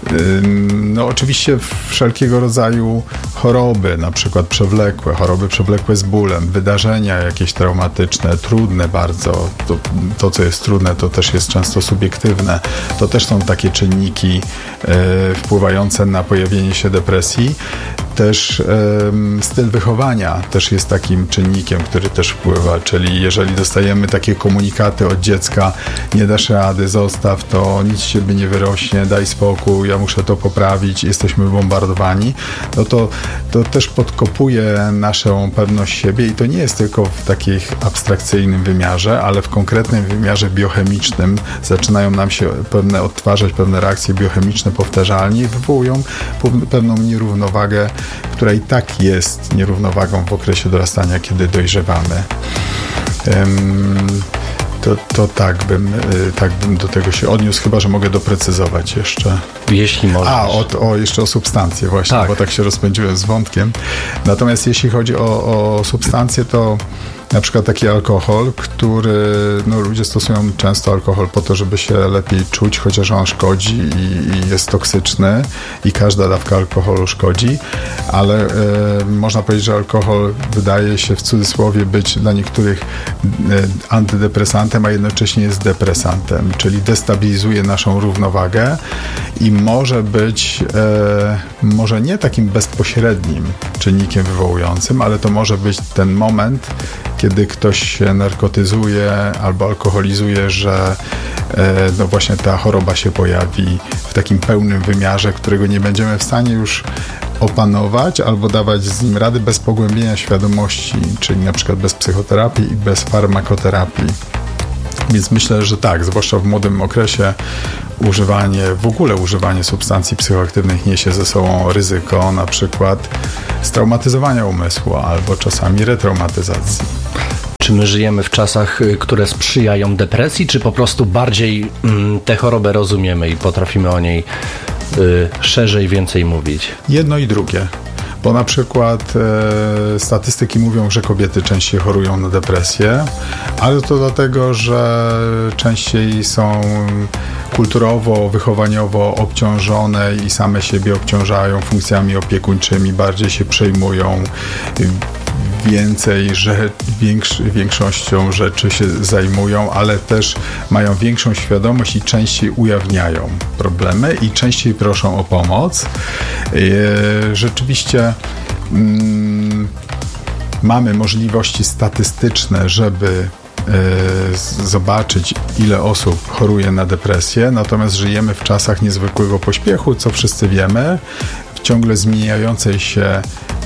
No oczywiście wszelkiego rodzaju choroby, na przykład przewlekłe, choroby przewlekłe z bólem, wydarzenia jakieś traumatyczne, trudne bardzo, to, to co jest trudne, to też jest często subiektywne, to też są takie czynniki e, wpływające na pojawienie się depresji. Też e, styl wychowania też jest takim czynnikiem, który też wpływa, czyli jeżeli dostajemy takie komunikaty od dziecka, nie dasz rady, zostaw to, nic z siebie nie wyrośnie, daj spokój, ja muszę to poprawić, jesteśmy bombardowani, no to, to też podkopuje naszą pewność siebie i to nie jest tylko w takim abstrakcyjnym wymiarze, ale w konkretnym wymiarze biochemicznym zaczynają nam się pewne odtwarzać, pewne reakcje biochemiczne powtarzalnie i wywołują pewną nierównowagę, która i tak jest nierównowagą w okresie dorastania, kiedy dojrzewamy. Um, To, to tak, bym, tak bym do tego się odniósł, chyba że mogę doprecyzować jeszcze. Jeśli możesz. A, o, o, jeszcze o substancje właśnie, tak. Bo tak się rozpędziłem z wątkiem. Natomiast jeśli chodzi o, o substancje, to Na przykład taki alkohol, który no, ludzie stosują często alkohol po to, żeby się lepiej czuć, chociaż on szkodzi i, i jest toksyczny i każda dawka alkoholu szkodzi, ale e, można powiedzieć, że alkohol wydaje się w cudzysłowie być dla niektórych e, antydepresantem, a jednocześnie jest depresantem, czyli destabilizuje naszą równowagę i może być e, może nie takim bezpośrednim czynnikiem wywołującym, ale to może być ten moment, kiedy ktoś się narkotyzuje albo alkoholizuje, że e, no właśnie ta choroba się pojawi w takim pełnym wymiarze, którego nie będziemy w stanie już opanować albo dawać z nim rady bez pogłębienia świadomości, czyli na przykład bez psychoterapii i bez farmakoterapii. Więc myślę, że tak, zwłaszcza w młodym okresie używanie, w ogóle używanie substancji psychoaktywnych niesie ze sobą ryzyko na przykład straumatyzowania umysłu albo czasami retraumatyzacji. Czy my żyjemy w czasach, które sprzyjają depresji, czy po prostu bardziej mm, tę chorobę rozumiemy i potrafimy o niej y, szerzej więcej mówić? Jedno i drugie. Bo na przykład e, statystyki mówią, że kobiety częściej chorują na depresję, ale to dlatego, że częściej są kulturowo, wychowaniowo obciążone i same siebie obciążają funkcjami opiekuńczymi, bardziej się przejmują, więcej, że większ, większością rzeczy się zajmują, ale też mają większą świadomość i częściej ujawniają problemy i częściej proszą o pomoc. E, rzeczywiście mm, mamy możliwości statystyczne, żeby e, zobaczyć, ile osób choruje na depresję, natomiast żyjemy w czasach niezwykłego pośpiechu, co wszyscy wiemy, w ciągle zmieniającej się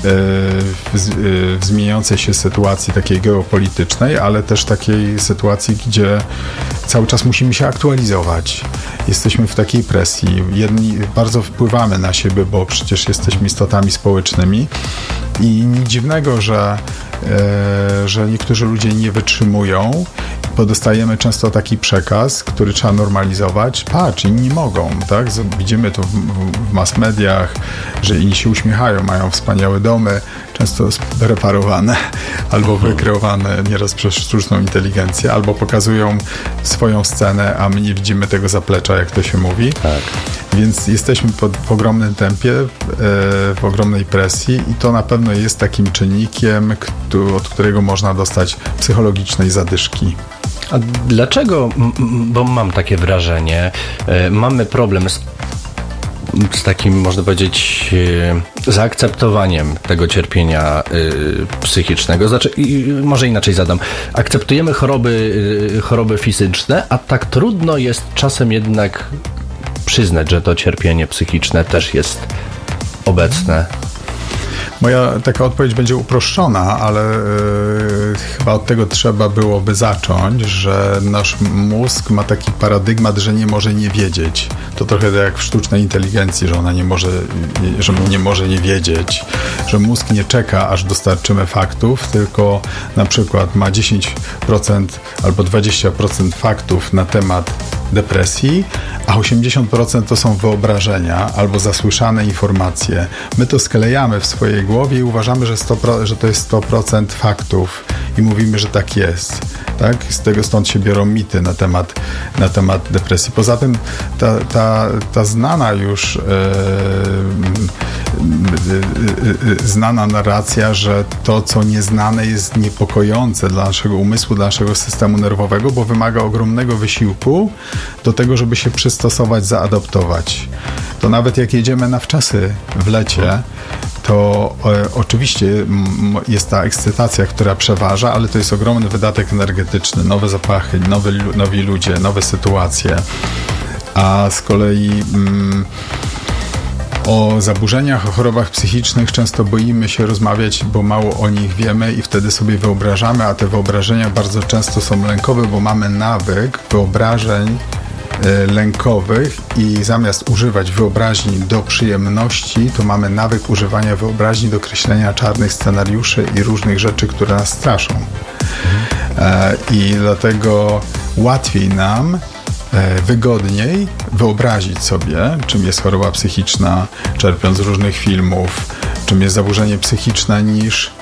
W, w zmieniającej się sytuacji takiej geopolitycznej, ale też takiej sytuacji, gdzie cały czas musimy się aktualizować. Jesteśmy w takiej presji. Jedni bardzo wpływamy na siebie, bo przecież jesteśmy istotami społecznymi i nic dziwnego, że, e, że niektórzy ludzie nie wytrzymują, bo dostajemy często taki przekaz, który trzeba normalizować. Patrz, inni mogą, tak? Widzimy to w, w mass mediach, że inni się uśmiechają, mają wspaniałe domy, często preparowane albo wykreowane nieraz przez sztuczną inteligencję, albo pokazują swoją scenę, a my nie widzimy tego zaplecza, jak to się mówi. Tak. Więc jesteśmy pod, w ogromnym tempie, e, w ogromnej presji i to na pewno jest takim czynnikiem, kto, od którego można dostać psychologicznej zadyszki. A dlaczego, bo mam takie wrażenie, mamy problem z, z takim, można powiedzieć, zaakceptowaniem tego cierpienia psychicznego. Znaczy, może inaczej zadam. Akceptujemy choroby, choroby fizyczne, a tak trudno jest czasem jednak przyznać, że to cierpienie psychiczne też jest obecne. Moja taka odpowiedź będzie uproszczona, ale yy, chyba od tego trzeba byłoby zacząć, że nasz mózg ma taki paradygmat, że nie może nie wiedzieć. To trochę jak w sztucznej inteligencji, że ona nie może, że nie może nie wiedzieć, że mózg nie czeka, aż dostarczymy faktów, tylko na przykład ma dziesięć procent albo dwadzieścia procent faktów na temat depresji, a osiemdziesiąt procent to są wyobrażenia albo zasłyszane informacje. My to sklejamy w swojej głowie i uważamy, że, sto procent, że to jest sto procent faktów i mówimy, że tak jest. Tak? Z tego stąd się biorą mity na temat, na temat depresji. Poza tym ta, ta, ta znana już e, e, e, znana narracja, że to, co nieznane, jest niepokojące dla naszego umysłu, dla naszego systemu nerwowego, bo wymaga ogromnego wysiłku do tego, żeby się przystosować, zaadaptować. To nawet jak jedziemy na wczasy w lecie, to e, oczywiście m, jest ta ekscytacja, która przeważa, ale to jest ogromny wydatek energetyczny, nowe zapachy, nowe, nowi ludzie, nowe sytuacje. A z kolei m, o zaburzeniach, o chorobach psychicznych często boimy się rozmawiać, bo mało o nich wiemy i wtedy sobie wyobrażamy, a te wyobrażenia bardzo często są lękowe, bo mamy nawyk wyobrażeń lękowych i zamiast używać wyobraźni do przyjemności, to mamy nawyk używania wyobraźni do kreślenia czarnych scenariuszy i różnych rzeczy, które nas straszą. Mhm. I dlatego łatwiej nam, wygodniej wyobrazić sobie, czym jest choroba psychiczna, czerpiąc z różnych filmów, czym jest zaburzenie psychiczne, niż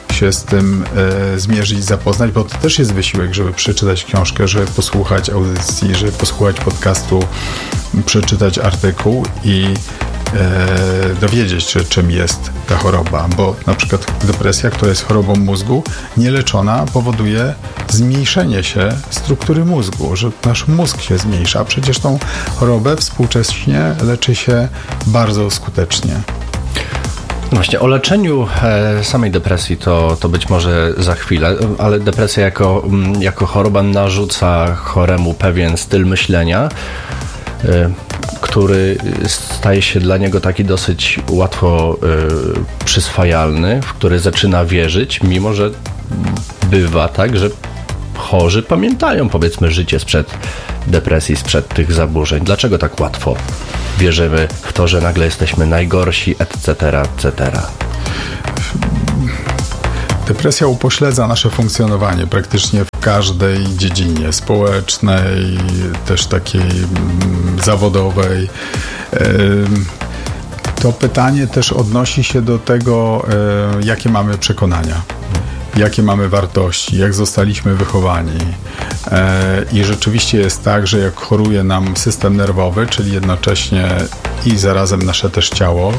się z tym e, zmierzyć, zapoznać, bo to też jest wysiłek, żeby przeczytać książkę, żeby posłuchać audycji, żeby posłuchać podcastu, przeczytać artykuł i e, dowiedzieć się, czym jest ta choroba, bo na przykład depresja, która jest chorobą mózgu, nieleczona powoduje zmniejszenie się struktury mózgu, że nasz mózg się zmniejsza. Przecież tą chorobę współcześnie leczy się bardzo skutecznie. Właśnie o leczeniu e, samej depresji to, to być może za chwilę, ale depresja jako, jako choroba narzuca choremu pewien styl myślenia, e, który staje się dla niego taki dosyć łatwo e, przyswajalny, w który zaczyna wierzyć, mimo że bywa tak, że chorzy pamiętają, powiedzmy, życie sprzed depresji, sprzed tych zaburzeń. Dlaczego tak łatwo wierzymy w to, że nagle jesteśmy najgorsi, et cetera, et cetera? Depresja upośledza nasze funkcjonowanie praktycznie w każdej dziedzinie społecznej, też takiej mm, zawodowej. To pytanie też odnosi się do tego, jakie mamy przekonania, jakie mamy wartości, jak zostaliśmy wychowani. I rzeczywiście jest tak, że jak choruje nam system nerwowy, czyli jednocześnie i zarazem nasze też ciało,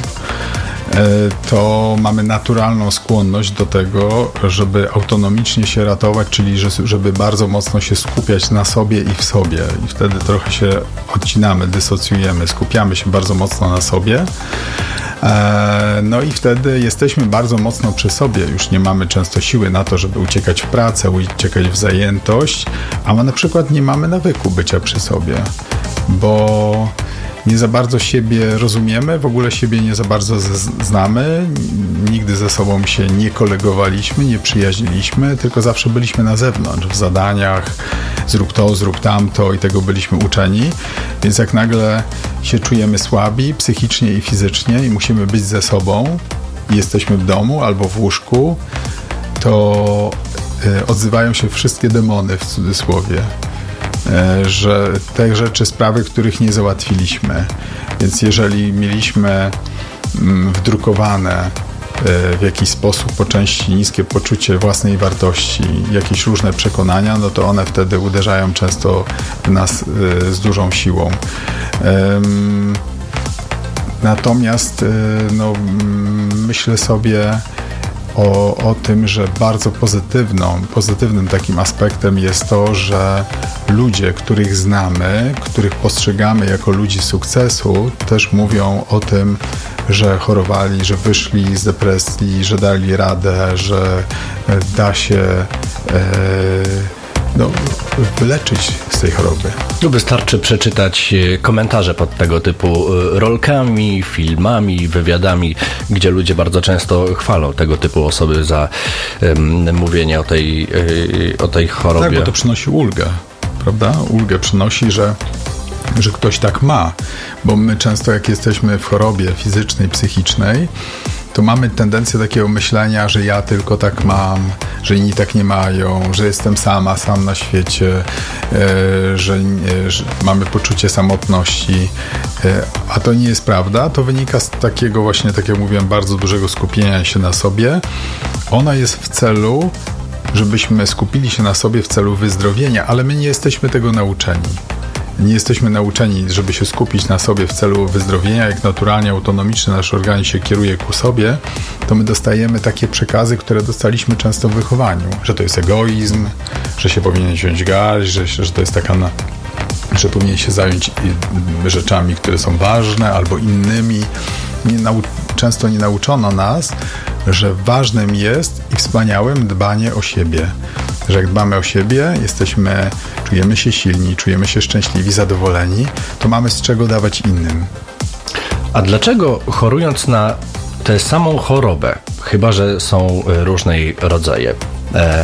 to mamy naturalną skłonność do tego, żeby autonomicznie się ratować, czyli żeby bardzo mocno się skupiać na sobie i w sobie. I wtedy trochę się odcinamy, dysocjujemy, skupiamy się bardzo mocno na sobie. No i wtedy jesteśmy bardzo mocno przy sobie. Już nie mamy często siły na to, żeby uciekać w pracę, uciekać w zajętość, a my na przykład nie mamy nawyku bycia przy sobie, bo nie za bardzo siebie rozumiemy, w ogóle siebie nie za bardzo znamy, nigdy ze sobą się nie kolegowaliśmy, nie przyjaźniliśmy, tylko zawsze byliśmy na zewnątrz, w zadaniach, zrób to, zrób tamto i tego byliśmy uczeni, więc jak nagle się czujemy słabi psychicznie i fizycznie i musimy być ze sobą i jesteśmy w domu albo w łóżku, to odzywają się wszystkie demony w cudzysłowie, że te rzeczy, sprawy, których nie załatwiliśmy. Więc jeżeli mieliśmy wdrukowane w jakiś sposób po części niskie poczucie własnej wartości, jakieś różne przekonania, no to one wtedy uderzają często w nas z dużą siłą. Natomiast no, myślę sobie O, o tym, że bardzo pozytywną, pozytywnym takim aspektem jest to, że ludzie, których znamy, których postrzegamy jako ludzi sukcesu, też mówią o tym, że chorowali, że wyszli z depresji, że dali radę, że da się e, no, wyleczyć z tej choroby. Tu wystarczy przeczytać komentarze pod tego typu rolkami, filmami, wywiadami, gdzie ludzie bardzo często chwalą tego typu osoby za um, mówienie o tej, o tej chorobie. Tak, bo to przynosi ulgę, prawda? Ulgę przynosi, że że ktoś tak ma, bo my często jak jesteśmy w chorobie fizycznej, psychicznej, to mamy tendencję takiego myślenia, że ja tylko tak mam, że inni tak nie mają, że jestem sama, sam na świecie, e, że, e, że mamy poczucie samotności, e, a to nie jest prawda. To wynika z takiego właśnie, tak jak mówiłem, bardzo dużego skupienia się na sobie. Ona jest w celu, żebyśmy skupili się na sobie w celu wyzdrowienia, ale my nie jesteśmy tego nauczeni. Nie jesteśmy nauczeni, żeby się skupić na sobie w celu wyzdrowienia. Jak naturalnie, autonomicznie nasz organizm się kieruje ku sobie, to my dostajemy takie przekazy, które dostaliśmy często w wychowaniu. Że to jest egoizm, że się powinien wziąć garść, że, że to jest taka, na, że powinien się zająć rzeczami, które są ważne, albo innymi. Nie nau- często nie nauczono nas, że ważnym jest i wspaniałym dbanie o siebie. Że jak dbamy o siebie, jesteśmy, czujemy się silni, czujemy się szczęśliwi, zadowoleni, to mamy z czego dawać innym. A dlaczego chorując na tę samą chorobę, chyba że są różne jej rodzaje, e,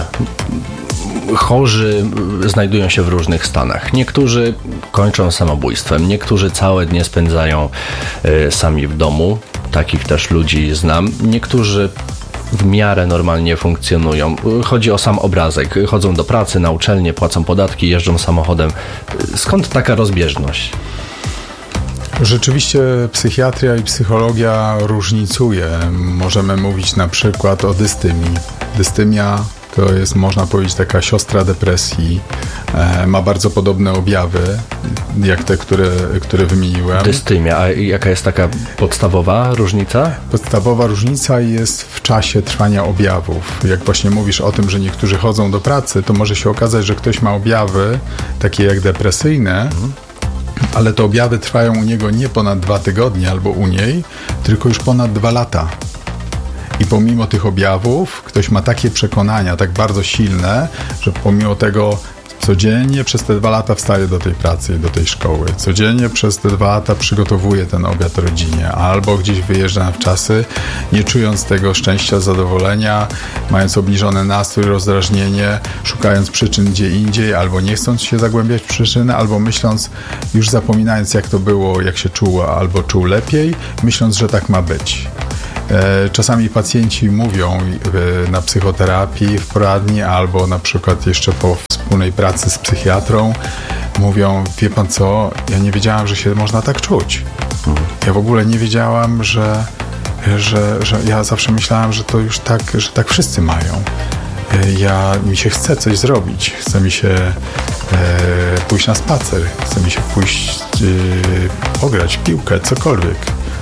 chorzy znajdują się w różnych stanach. Niektórzy kończą samobójstwem, niektórzy całe dnie spędzają e, sami w domu, takich też ludzi znam, niektórzy w miarę normalnie funkcjonują. Chodzi o sam obrazek. Chodzą do pracy, na uczelnię, płacą podatki, jeżdżą samochodem. Skąd taka rozbieżność? Rzeczywiście psychiatria i psychologia różnicuje. Możemy mówić na przykład o dystymii. Dystymia to jest, można powiedzieć, taka siostra depresji. E, ma bardzo podobne objawy, jak te, które, które wymieniłem. Dystymia, a jaka jest taka podstawowa różnica? Podstawowa różnica jest w czasie trwania objawów. Jak właśnie mówisz o tym, że niektórzy chodzą do pracy, to może się okazać, że ktoś ma objawy takie jak depresyjne, mhm. ale te objawy trwają u niego nie ponad dwa tygodnie albo u niej, tylko już ponad dwa lata. I pomimo tych objawów ktoś ma takie przekonania, tak bardzo silne, że pomimo tego codziennie przez te dwa lata wstaje do tej pracy i do tej szkoły. Codziennie przez te dwa lata przygotowuje ten obiad rodzinie, albo gdzieś wyjeżdża na wczasy, nie czując tego szczęścia, zadowolenia, mając obniżony nastrój, rozdrażnienie, szukając przyczyn gdzie indziej, albo nie chcąc się zagłębiać w przyczyny, albo myśląc, już zapominając jak to było, jak się czuła, albo czuł lepiej, myśląc, że tak ma być. Czasami pacjenci mówią na psychoterapii w poradni albo na przykład jeszcze po wspólnej pracy z psychiatrą mówią, wie pan co, ja nie wiedziałam, że się można tak czuć. Ja w ogóle nie wiedziałam, że, że, że ja zawsze myślałam, że to już tak, że tak wszyscy mają. Ja, mi się chce coś zrobić, chce mi się e, pójść na spacer, chce mi się pójść e, pograć w piłkę, cokolwiek.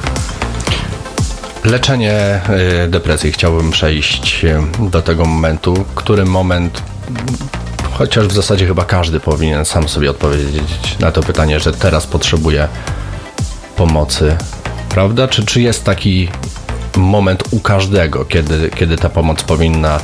Leczenie depresji. Chciałbym przejść do tego momentu, który moment, chociaż w zasadzie chyba każdy powinien sam sobie odpowiedzieć na to pytanie, że teraz potrzebuje pomocy, prawda? Czy, czy jest taki moment u każdego, kiedy, kiedy ta pomoc powinna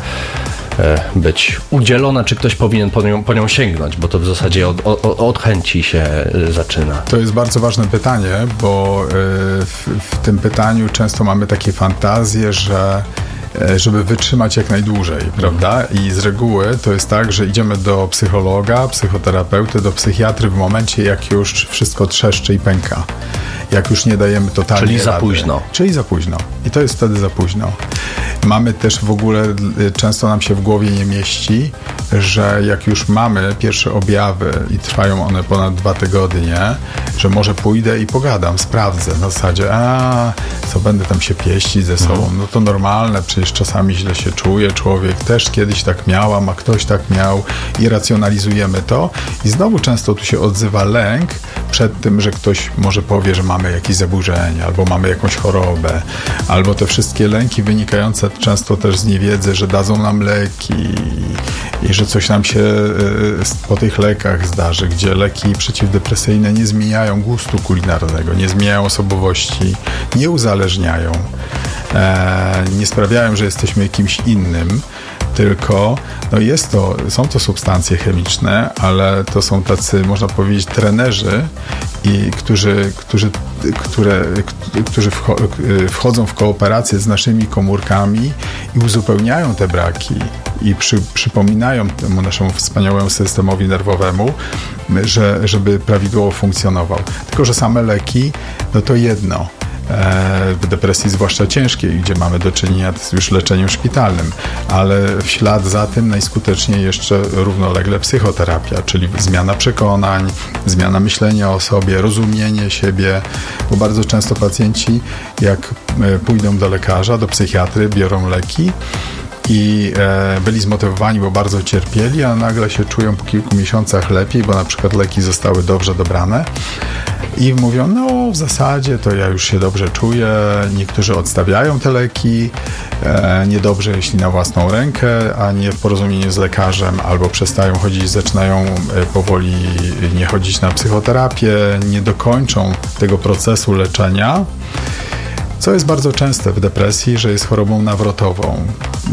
być udzielona, czy ktoś powinien po nią, po nią sięgnąć, bo to w zasadzie od, od, od chęci się zaczyna. To jest bardzo ważne pytanie, bo w, w tym pytaniu często mamy takie fantazje, że żeby wytrzymać jak najdłużej, prawda? I z reguły to jest tak, że idziemy do psychologa, psychoterapeuty, do psychiatry w momencie, jak już wszystko trzeszczy i pęka. Jak już nie dajemy totalnie Czyli za rady. późno. Czyli za późno. I to jest wtedy za późno. Mamy też w ogóle, często nam się w głowie nie mieści, że jak już mamy pierwsze objawy i trwają one ponad dwa tygodnie, że może pójdę i pogadam, sprawdzę na zasadzie, a co będę tam się pieścić ze sobą, no to normalne, przecież czasami źle się czuje, człowiek też kiedyś tak miał, a ktoś tak miał i racjonalizujemy to i znowu często tu się odzywa lęk przed tym, że ktoś może powie, że mamy jakieś zaburzenie, albo mamy jakąś chorobę, albo te wszystkie lęki wynikające często też z niewiedzy, że dadzą nam leki i że coś nam się po tych lekach zdarzy, gdzie leki przeciwdepresyjne nie zmieniają gustu kulinarnego, nie zmieniają osobowości, nie uzależniają, nie sprawiają, że jesteśmy kimś innym, tylko no jest to, są to substancje chemiczne, ale to są tacy, można powiedzieć, trenerzy, i którzy, którzy, które, którzy wchodzą w kooperację z naszymi komórkami i uzupełniają te braki i przy, przypominają temu naszemu wspaniałemu systemowi nerwowemu, że, żeby prawidłowo funkcjonował. Tylko że same leki, no to jedno. W depresji zwłaszcza ciężkiej, gdzie mamy do czynienia z już leczeniem szpitalnym, ale w ślad za tym najskuteczniej jeszcze równolegle psychoterapia, czyli zmiana przekonań, zmiana myślenia o sobie, rozumienie siebie, bo bardzo często pacjenci jak pójdą do lekarza, do psychiatry, biorą leki i e, byli zmotywowani, bo bardzo cierpieli, a nagle się czują po kilku miesiącach lepiej, bo na przykład leki zostały dobrze dobrane i mówią, no w zasadzie to ja już się dobrze czuję, niektórzy odstawiają te leki, e, niedobrze jeśli na własną rękę, a nie w porozumieniu z lekarzem, albo przestają chodzić, zaczynają e, powoli nie chodzić na psychoterapię, nie dokończą tego procesu leczenia, co jest bardzo częste w depresji, że jest chorobą nawrotową.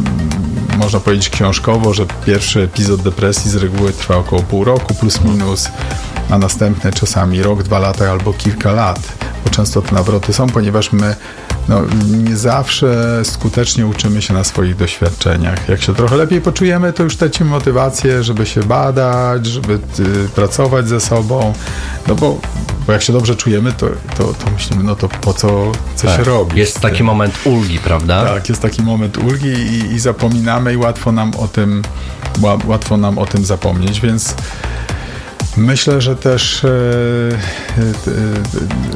Można powiedzieć książkowo, że pierwszy epizod depresji z reguły trwa około pół roku plus minus, a następne czasami rok, dwa lata albo kilka lat, bo często te nawroty są, ponieważ my no, nie zawsze skutecznie uczymy się na swoich doświadczeniach. Jak się trochę lepiej poczujemy, to już tracimy motywację, żeby się badać, żeby y, pracować ze sobą, no bo, bo jak się dobrze czujemy, to, to, to myślimy, no to po co, co tak, się robi. Jest taki moment ulgi, prawda? Tak, jest taki moment ulgi i, i zapominamy i łatwo nam o tym, łatwo nam o tym zapomnieć, więc myślę, że też, e, e, e,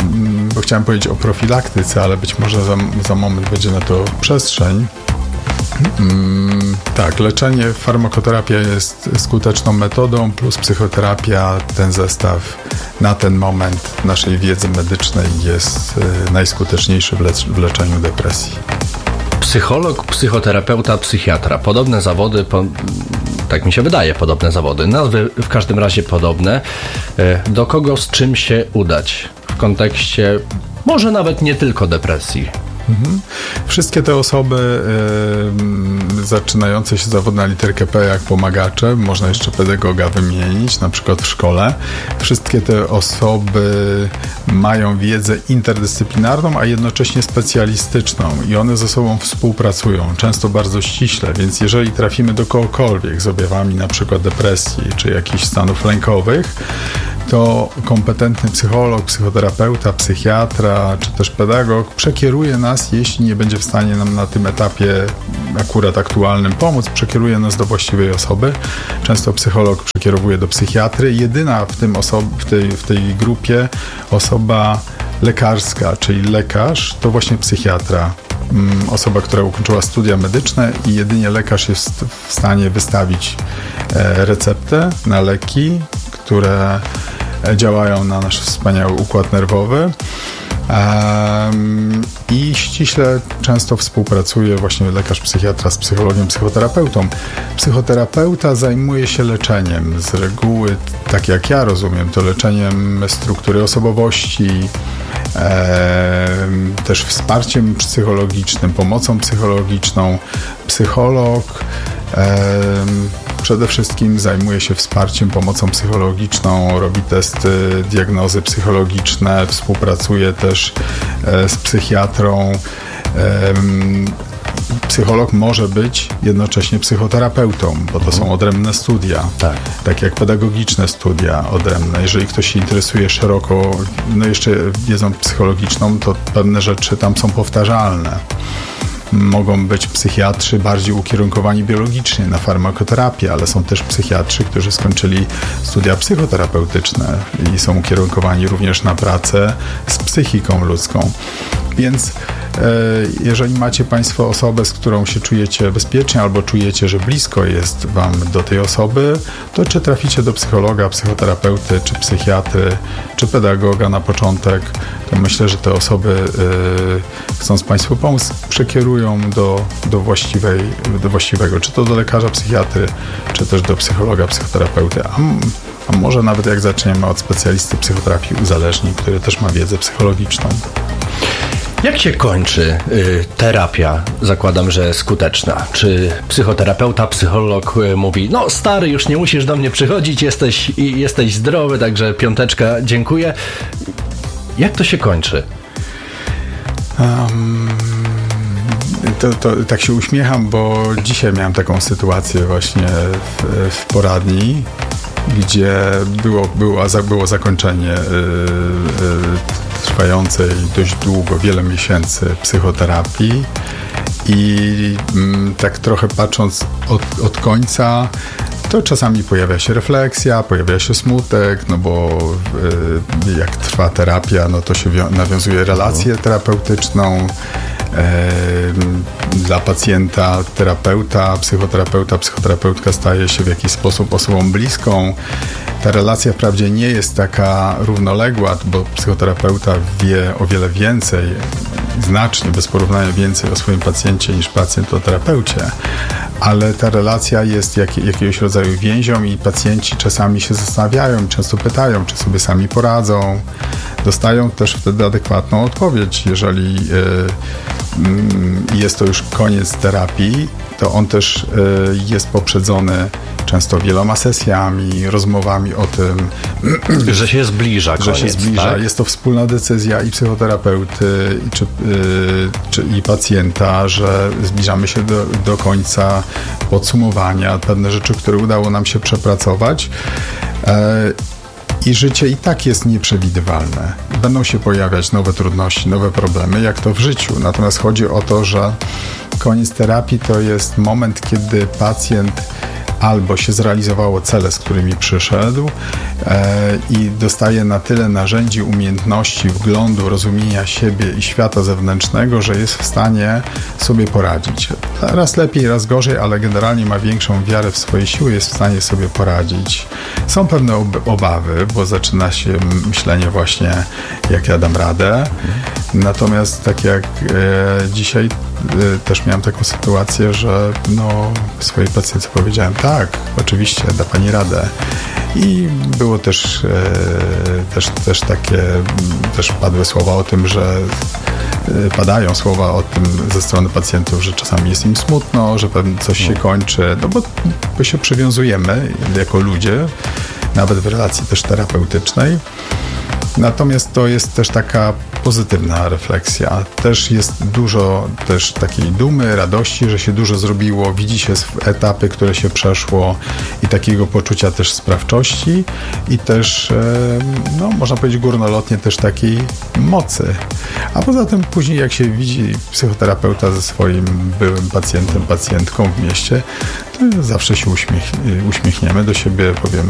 bo chciałem powiedzieć o profilaktyce, ale być może za, za moment będzie na to przestrzeń. Mm, tak, leczenie, farmakoterapia jest skuteczną metodą, plus psychoterapia, ten zestaw na ten moment naszej wiedzy medycznej jest y, najskuteczniejszy w, lecz- w leczeniu depresji. Psycholog, psychoterapeuta, psychiatra. Podobne zawody, po, tak mi się wydaje, podobne zawody. Nazwy w każdym razie podobne. Do kogo z czym się udać w kontekście może nawet nie tylko depresji? Mhm. Wszystkie te osoby y, zaczynające się zawód na literkę P jak pomagacze, można jeszcze pedagoga wymienić, na przykład w szkole. Wszystkie te osoby mają wiedzę interdyscyplinarną, a jednocześnie specjalistyczną i one ze sobą współpracują, często bardzo ściśle, więc jeżeli trafimy do kogokolwiek z objawami na przykład depresji czy jakichś stanów lękowych, to kompetentny psycholog, psychoterapeuta, psychiatra czy też pedagog przekieruje nas, jeśli nie będzie w stanie nam na tym etapie akurat aktualnym pomóc, przekieruje nas do właściwej osoby. Często psycholog przekierowuje do psychiatry. Jedyna w, tym oso- w, tej, w tej grupie osoba lekarska, czyli lekarz, to właśnie psychiatra. Osoba, która ukończyła studia medyczne i jedynie lekarz jest w stanie wystawić receptę na leki, które działają na nasz wspaniały układ nerwowy. Um, i ściśle często współpracuje właśnie lekarz psychiatra z psychologiem, psychoterapeutą. Psychoterapeuta zajmuje się leczeniem. Z reguły, tak jak ja rozumiem, to leczeniem struktury osobowości, e, też wsparciem psychologicznym, pomocą psychologiczną. Psycholog e, przede wszystkim zajmuje się wsparciem, pomocą psychologiczną, robi testy, diagnozy psychologiczne, współpracuje też e, z psychiatrą. E, psycholog może być jednocześnie psychoterapeutą, bo to są odrębne studia, tak, tak jak pedagogiczne studia odrębne. Jeżeli ktoś się interesuje szeroko, no jeszcze wiedzą psychologiczną, to pewne rzeczy tam są powtarzalne. Mogą być psychiatrzy bardziej ukierunkowani biologicznie na farmakoterapię, ale są też psychiatrzy, którzy skończyli studia psychoterapeutyczne i są ukierunkowani również na pracę z psychiką ludzką. Więc e, jeżeli macie Państwo osobę, z którą się czujecie bezpiecznie albo czujecie, że blisko jest Wam do tej osoby, to czy traficie do psychologa, psychoterapeuty, czy psychiatry, czy pedagoga na początek, to myślę, że te osoby e, chcąc Państwu pomóc, przekierują do, do, właściwej, do właściwego, czy to do lekarza, psychiatry, czy też do psychologa, psychoterapeuty, a, a może nawet jak zaczniemy od specjalisty psychoterapii uzależnień, który też ma wiedzę psychologiczną. Jak się kończy y, terapia? Zakładam, że skuteczna. Czy psychoterapeuta, psycholog y, mówi, no stary, już nie musisz do mnie przychodzić, jesteś, i, jesteś zdrowy, także piąteczka, dziękuję. Jak to się kończy? Um, to, to tak się uśmiecham, bo dzisiaj miałem taką sytuację właśnie w, w poradni, gdzie było, było, było zakończenie yy, yy, trwającej dość długo, wiele miesięcy psychoterapii i yy, tak trochę patrząc od, od końca, to czasami pojawia się refleksja, pojawia się smutek, no bo y, jak trwa terapia, no to się wio- nawiązuje relację terapeutyczną. Y, dla pacjenta, terapeuta, psychoterapeuta, psychoterapeutka staje się w jakiś sposób osobą bliską. Ta relacja wprawdzie nie jest taka równoległa, bo psychoterapeuta wie o wiele więcej, znacznie, bez porównania więcej o swoim pacjencie niż pacjent o terapeucie, ale ta relacja jest jak, jakiegoś rodzaju więzią i pacjenci czasami się zastanawiają, często pytają, czy sobie sami poradzą. Dostają też wtedy adekwatną odpowiedź. Jeżeli y, y, jest to już koniec terapii, to on też y, jest poprzedzony często wieloma sesjami, rozmowami o tym, że się zbliża koniec, że się zbliża. Tak? Jest to wspólna decyzja i psychoterapeuty, i, czy, yy, czy, i pacjenta, że zbliżamy się do, do końca podsumowania, pewne rzeczy, które udało nam się przepracować. Yy, I życie i tak jest nieprzewidywalne. Będą się pojawiać nowe trudności, nowe problemy, jak to w życiu. Natomiast chodzi o to, że koniec terapii to jest moment, kiedy pacjent albo się zrealizowało cele, z którymi przyszedł e, i dostaje na tyle narzędzi, umiejętności, wglądu, rozumienia siebie i świata zewnętrznego, że jest w stanie sobie poradzić. Raz lepiej, raz gorzej, ale generalnie ma większą wiarę w swoje siły, jest w stanie sobie poradzić. Są pewne ob- obawy, bo zaczyna się myślenie właśnie, jak ja dam radę. Natomiast tak jak e, dzisiaj e, też miałem taką sytuację, że no, swojej pacjentce powiedziałem, tak, oczywiście, da pani radę. I było też, e, też, też takie, też padły słowa o tym, że e, padają słowa o tym ze strony pacjentów, że czasami jest im smutno, że pewnie coś się kończy, no bo my się przywiązujemy jako ludzie, nawet w relacji też terapeutycznej. Natomiast to jest też taka pozytywna refleksja. Też jest dużo też takiej dumy, radości, że się dużo zrobiło, widzi się etapy, które się przeszło i takiego poczucia też sprawczości i też, no można powiedzieć górnolotnie, też takiej mocy. A poza tym później jak się widzi psychoterapeuta ze swoim byłym pacjentem, pacjentką w mieście, to zawsze się uśmiech, uśmiechniemy do siebie, powiemy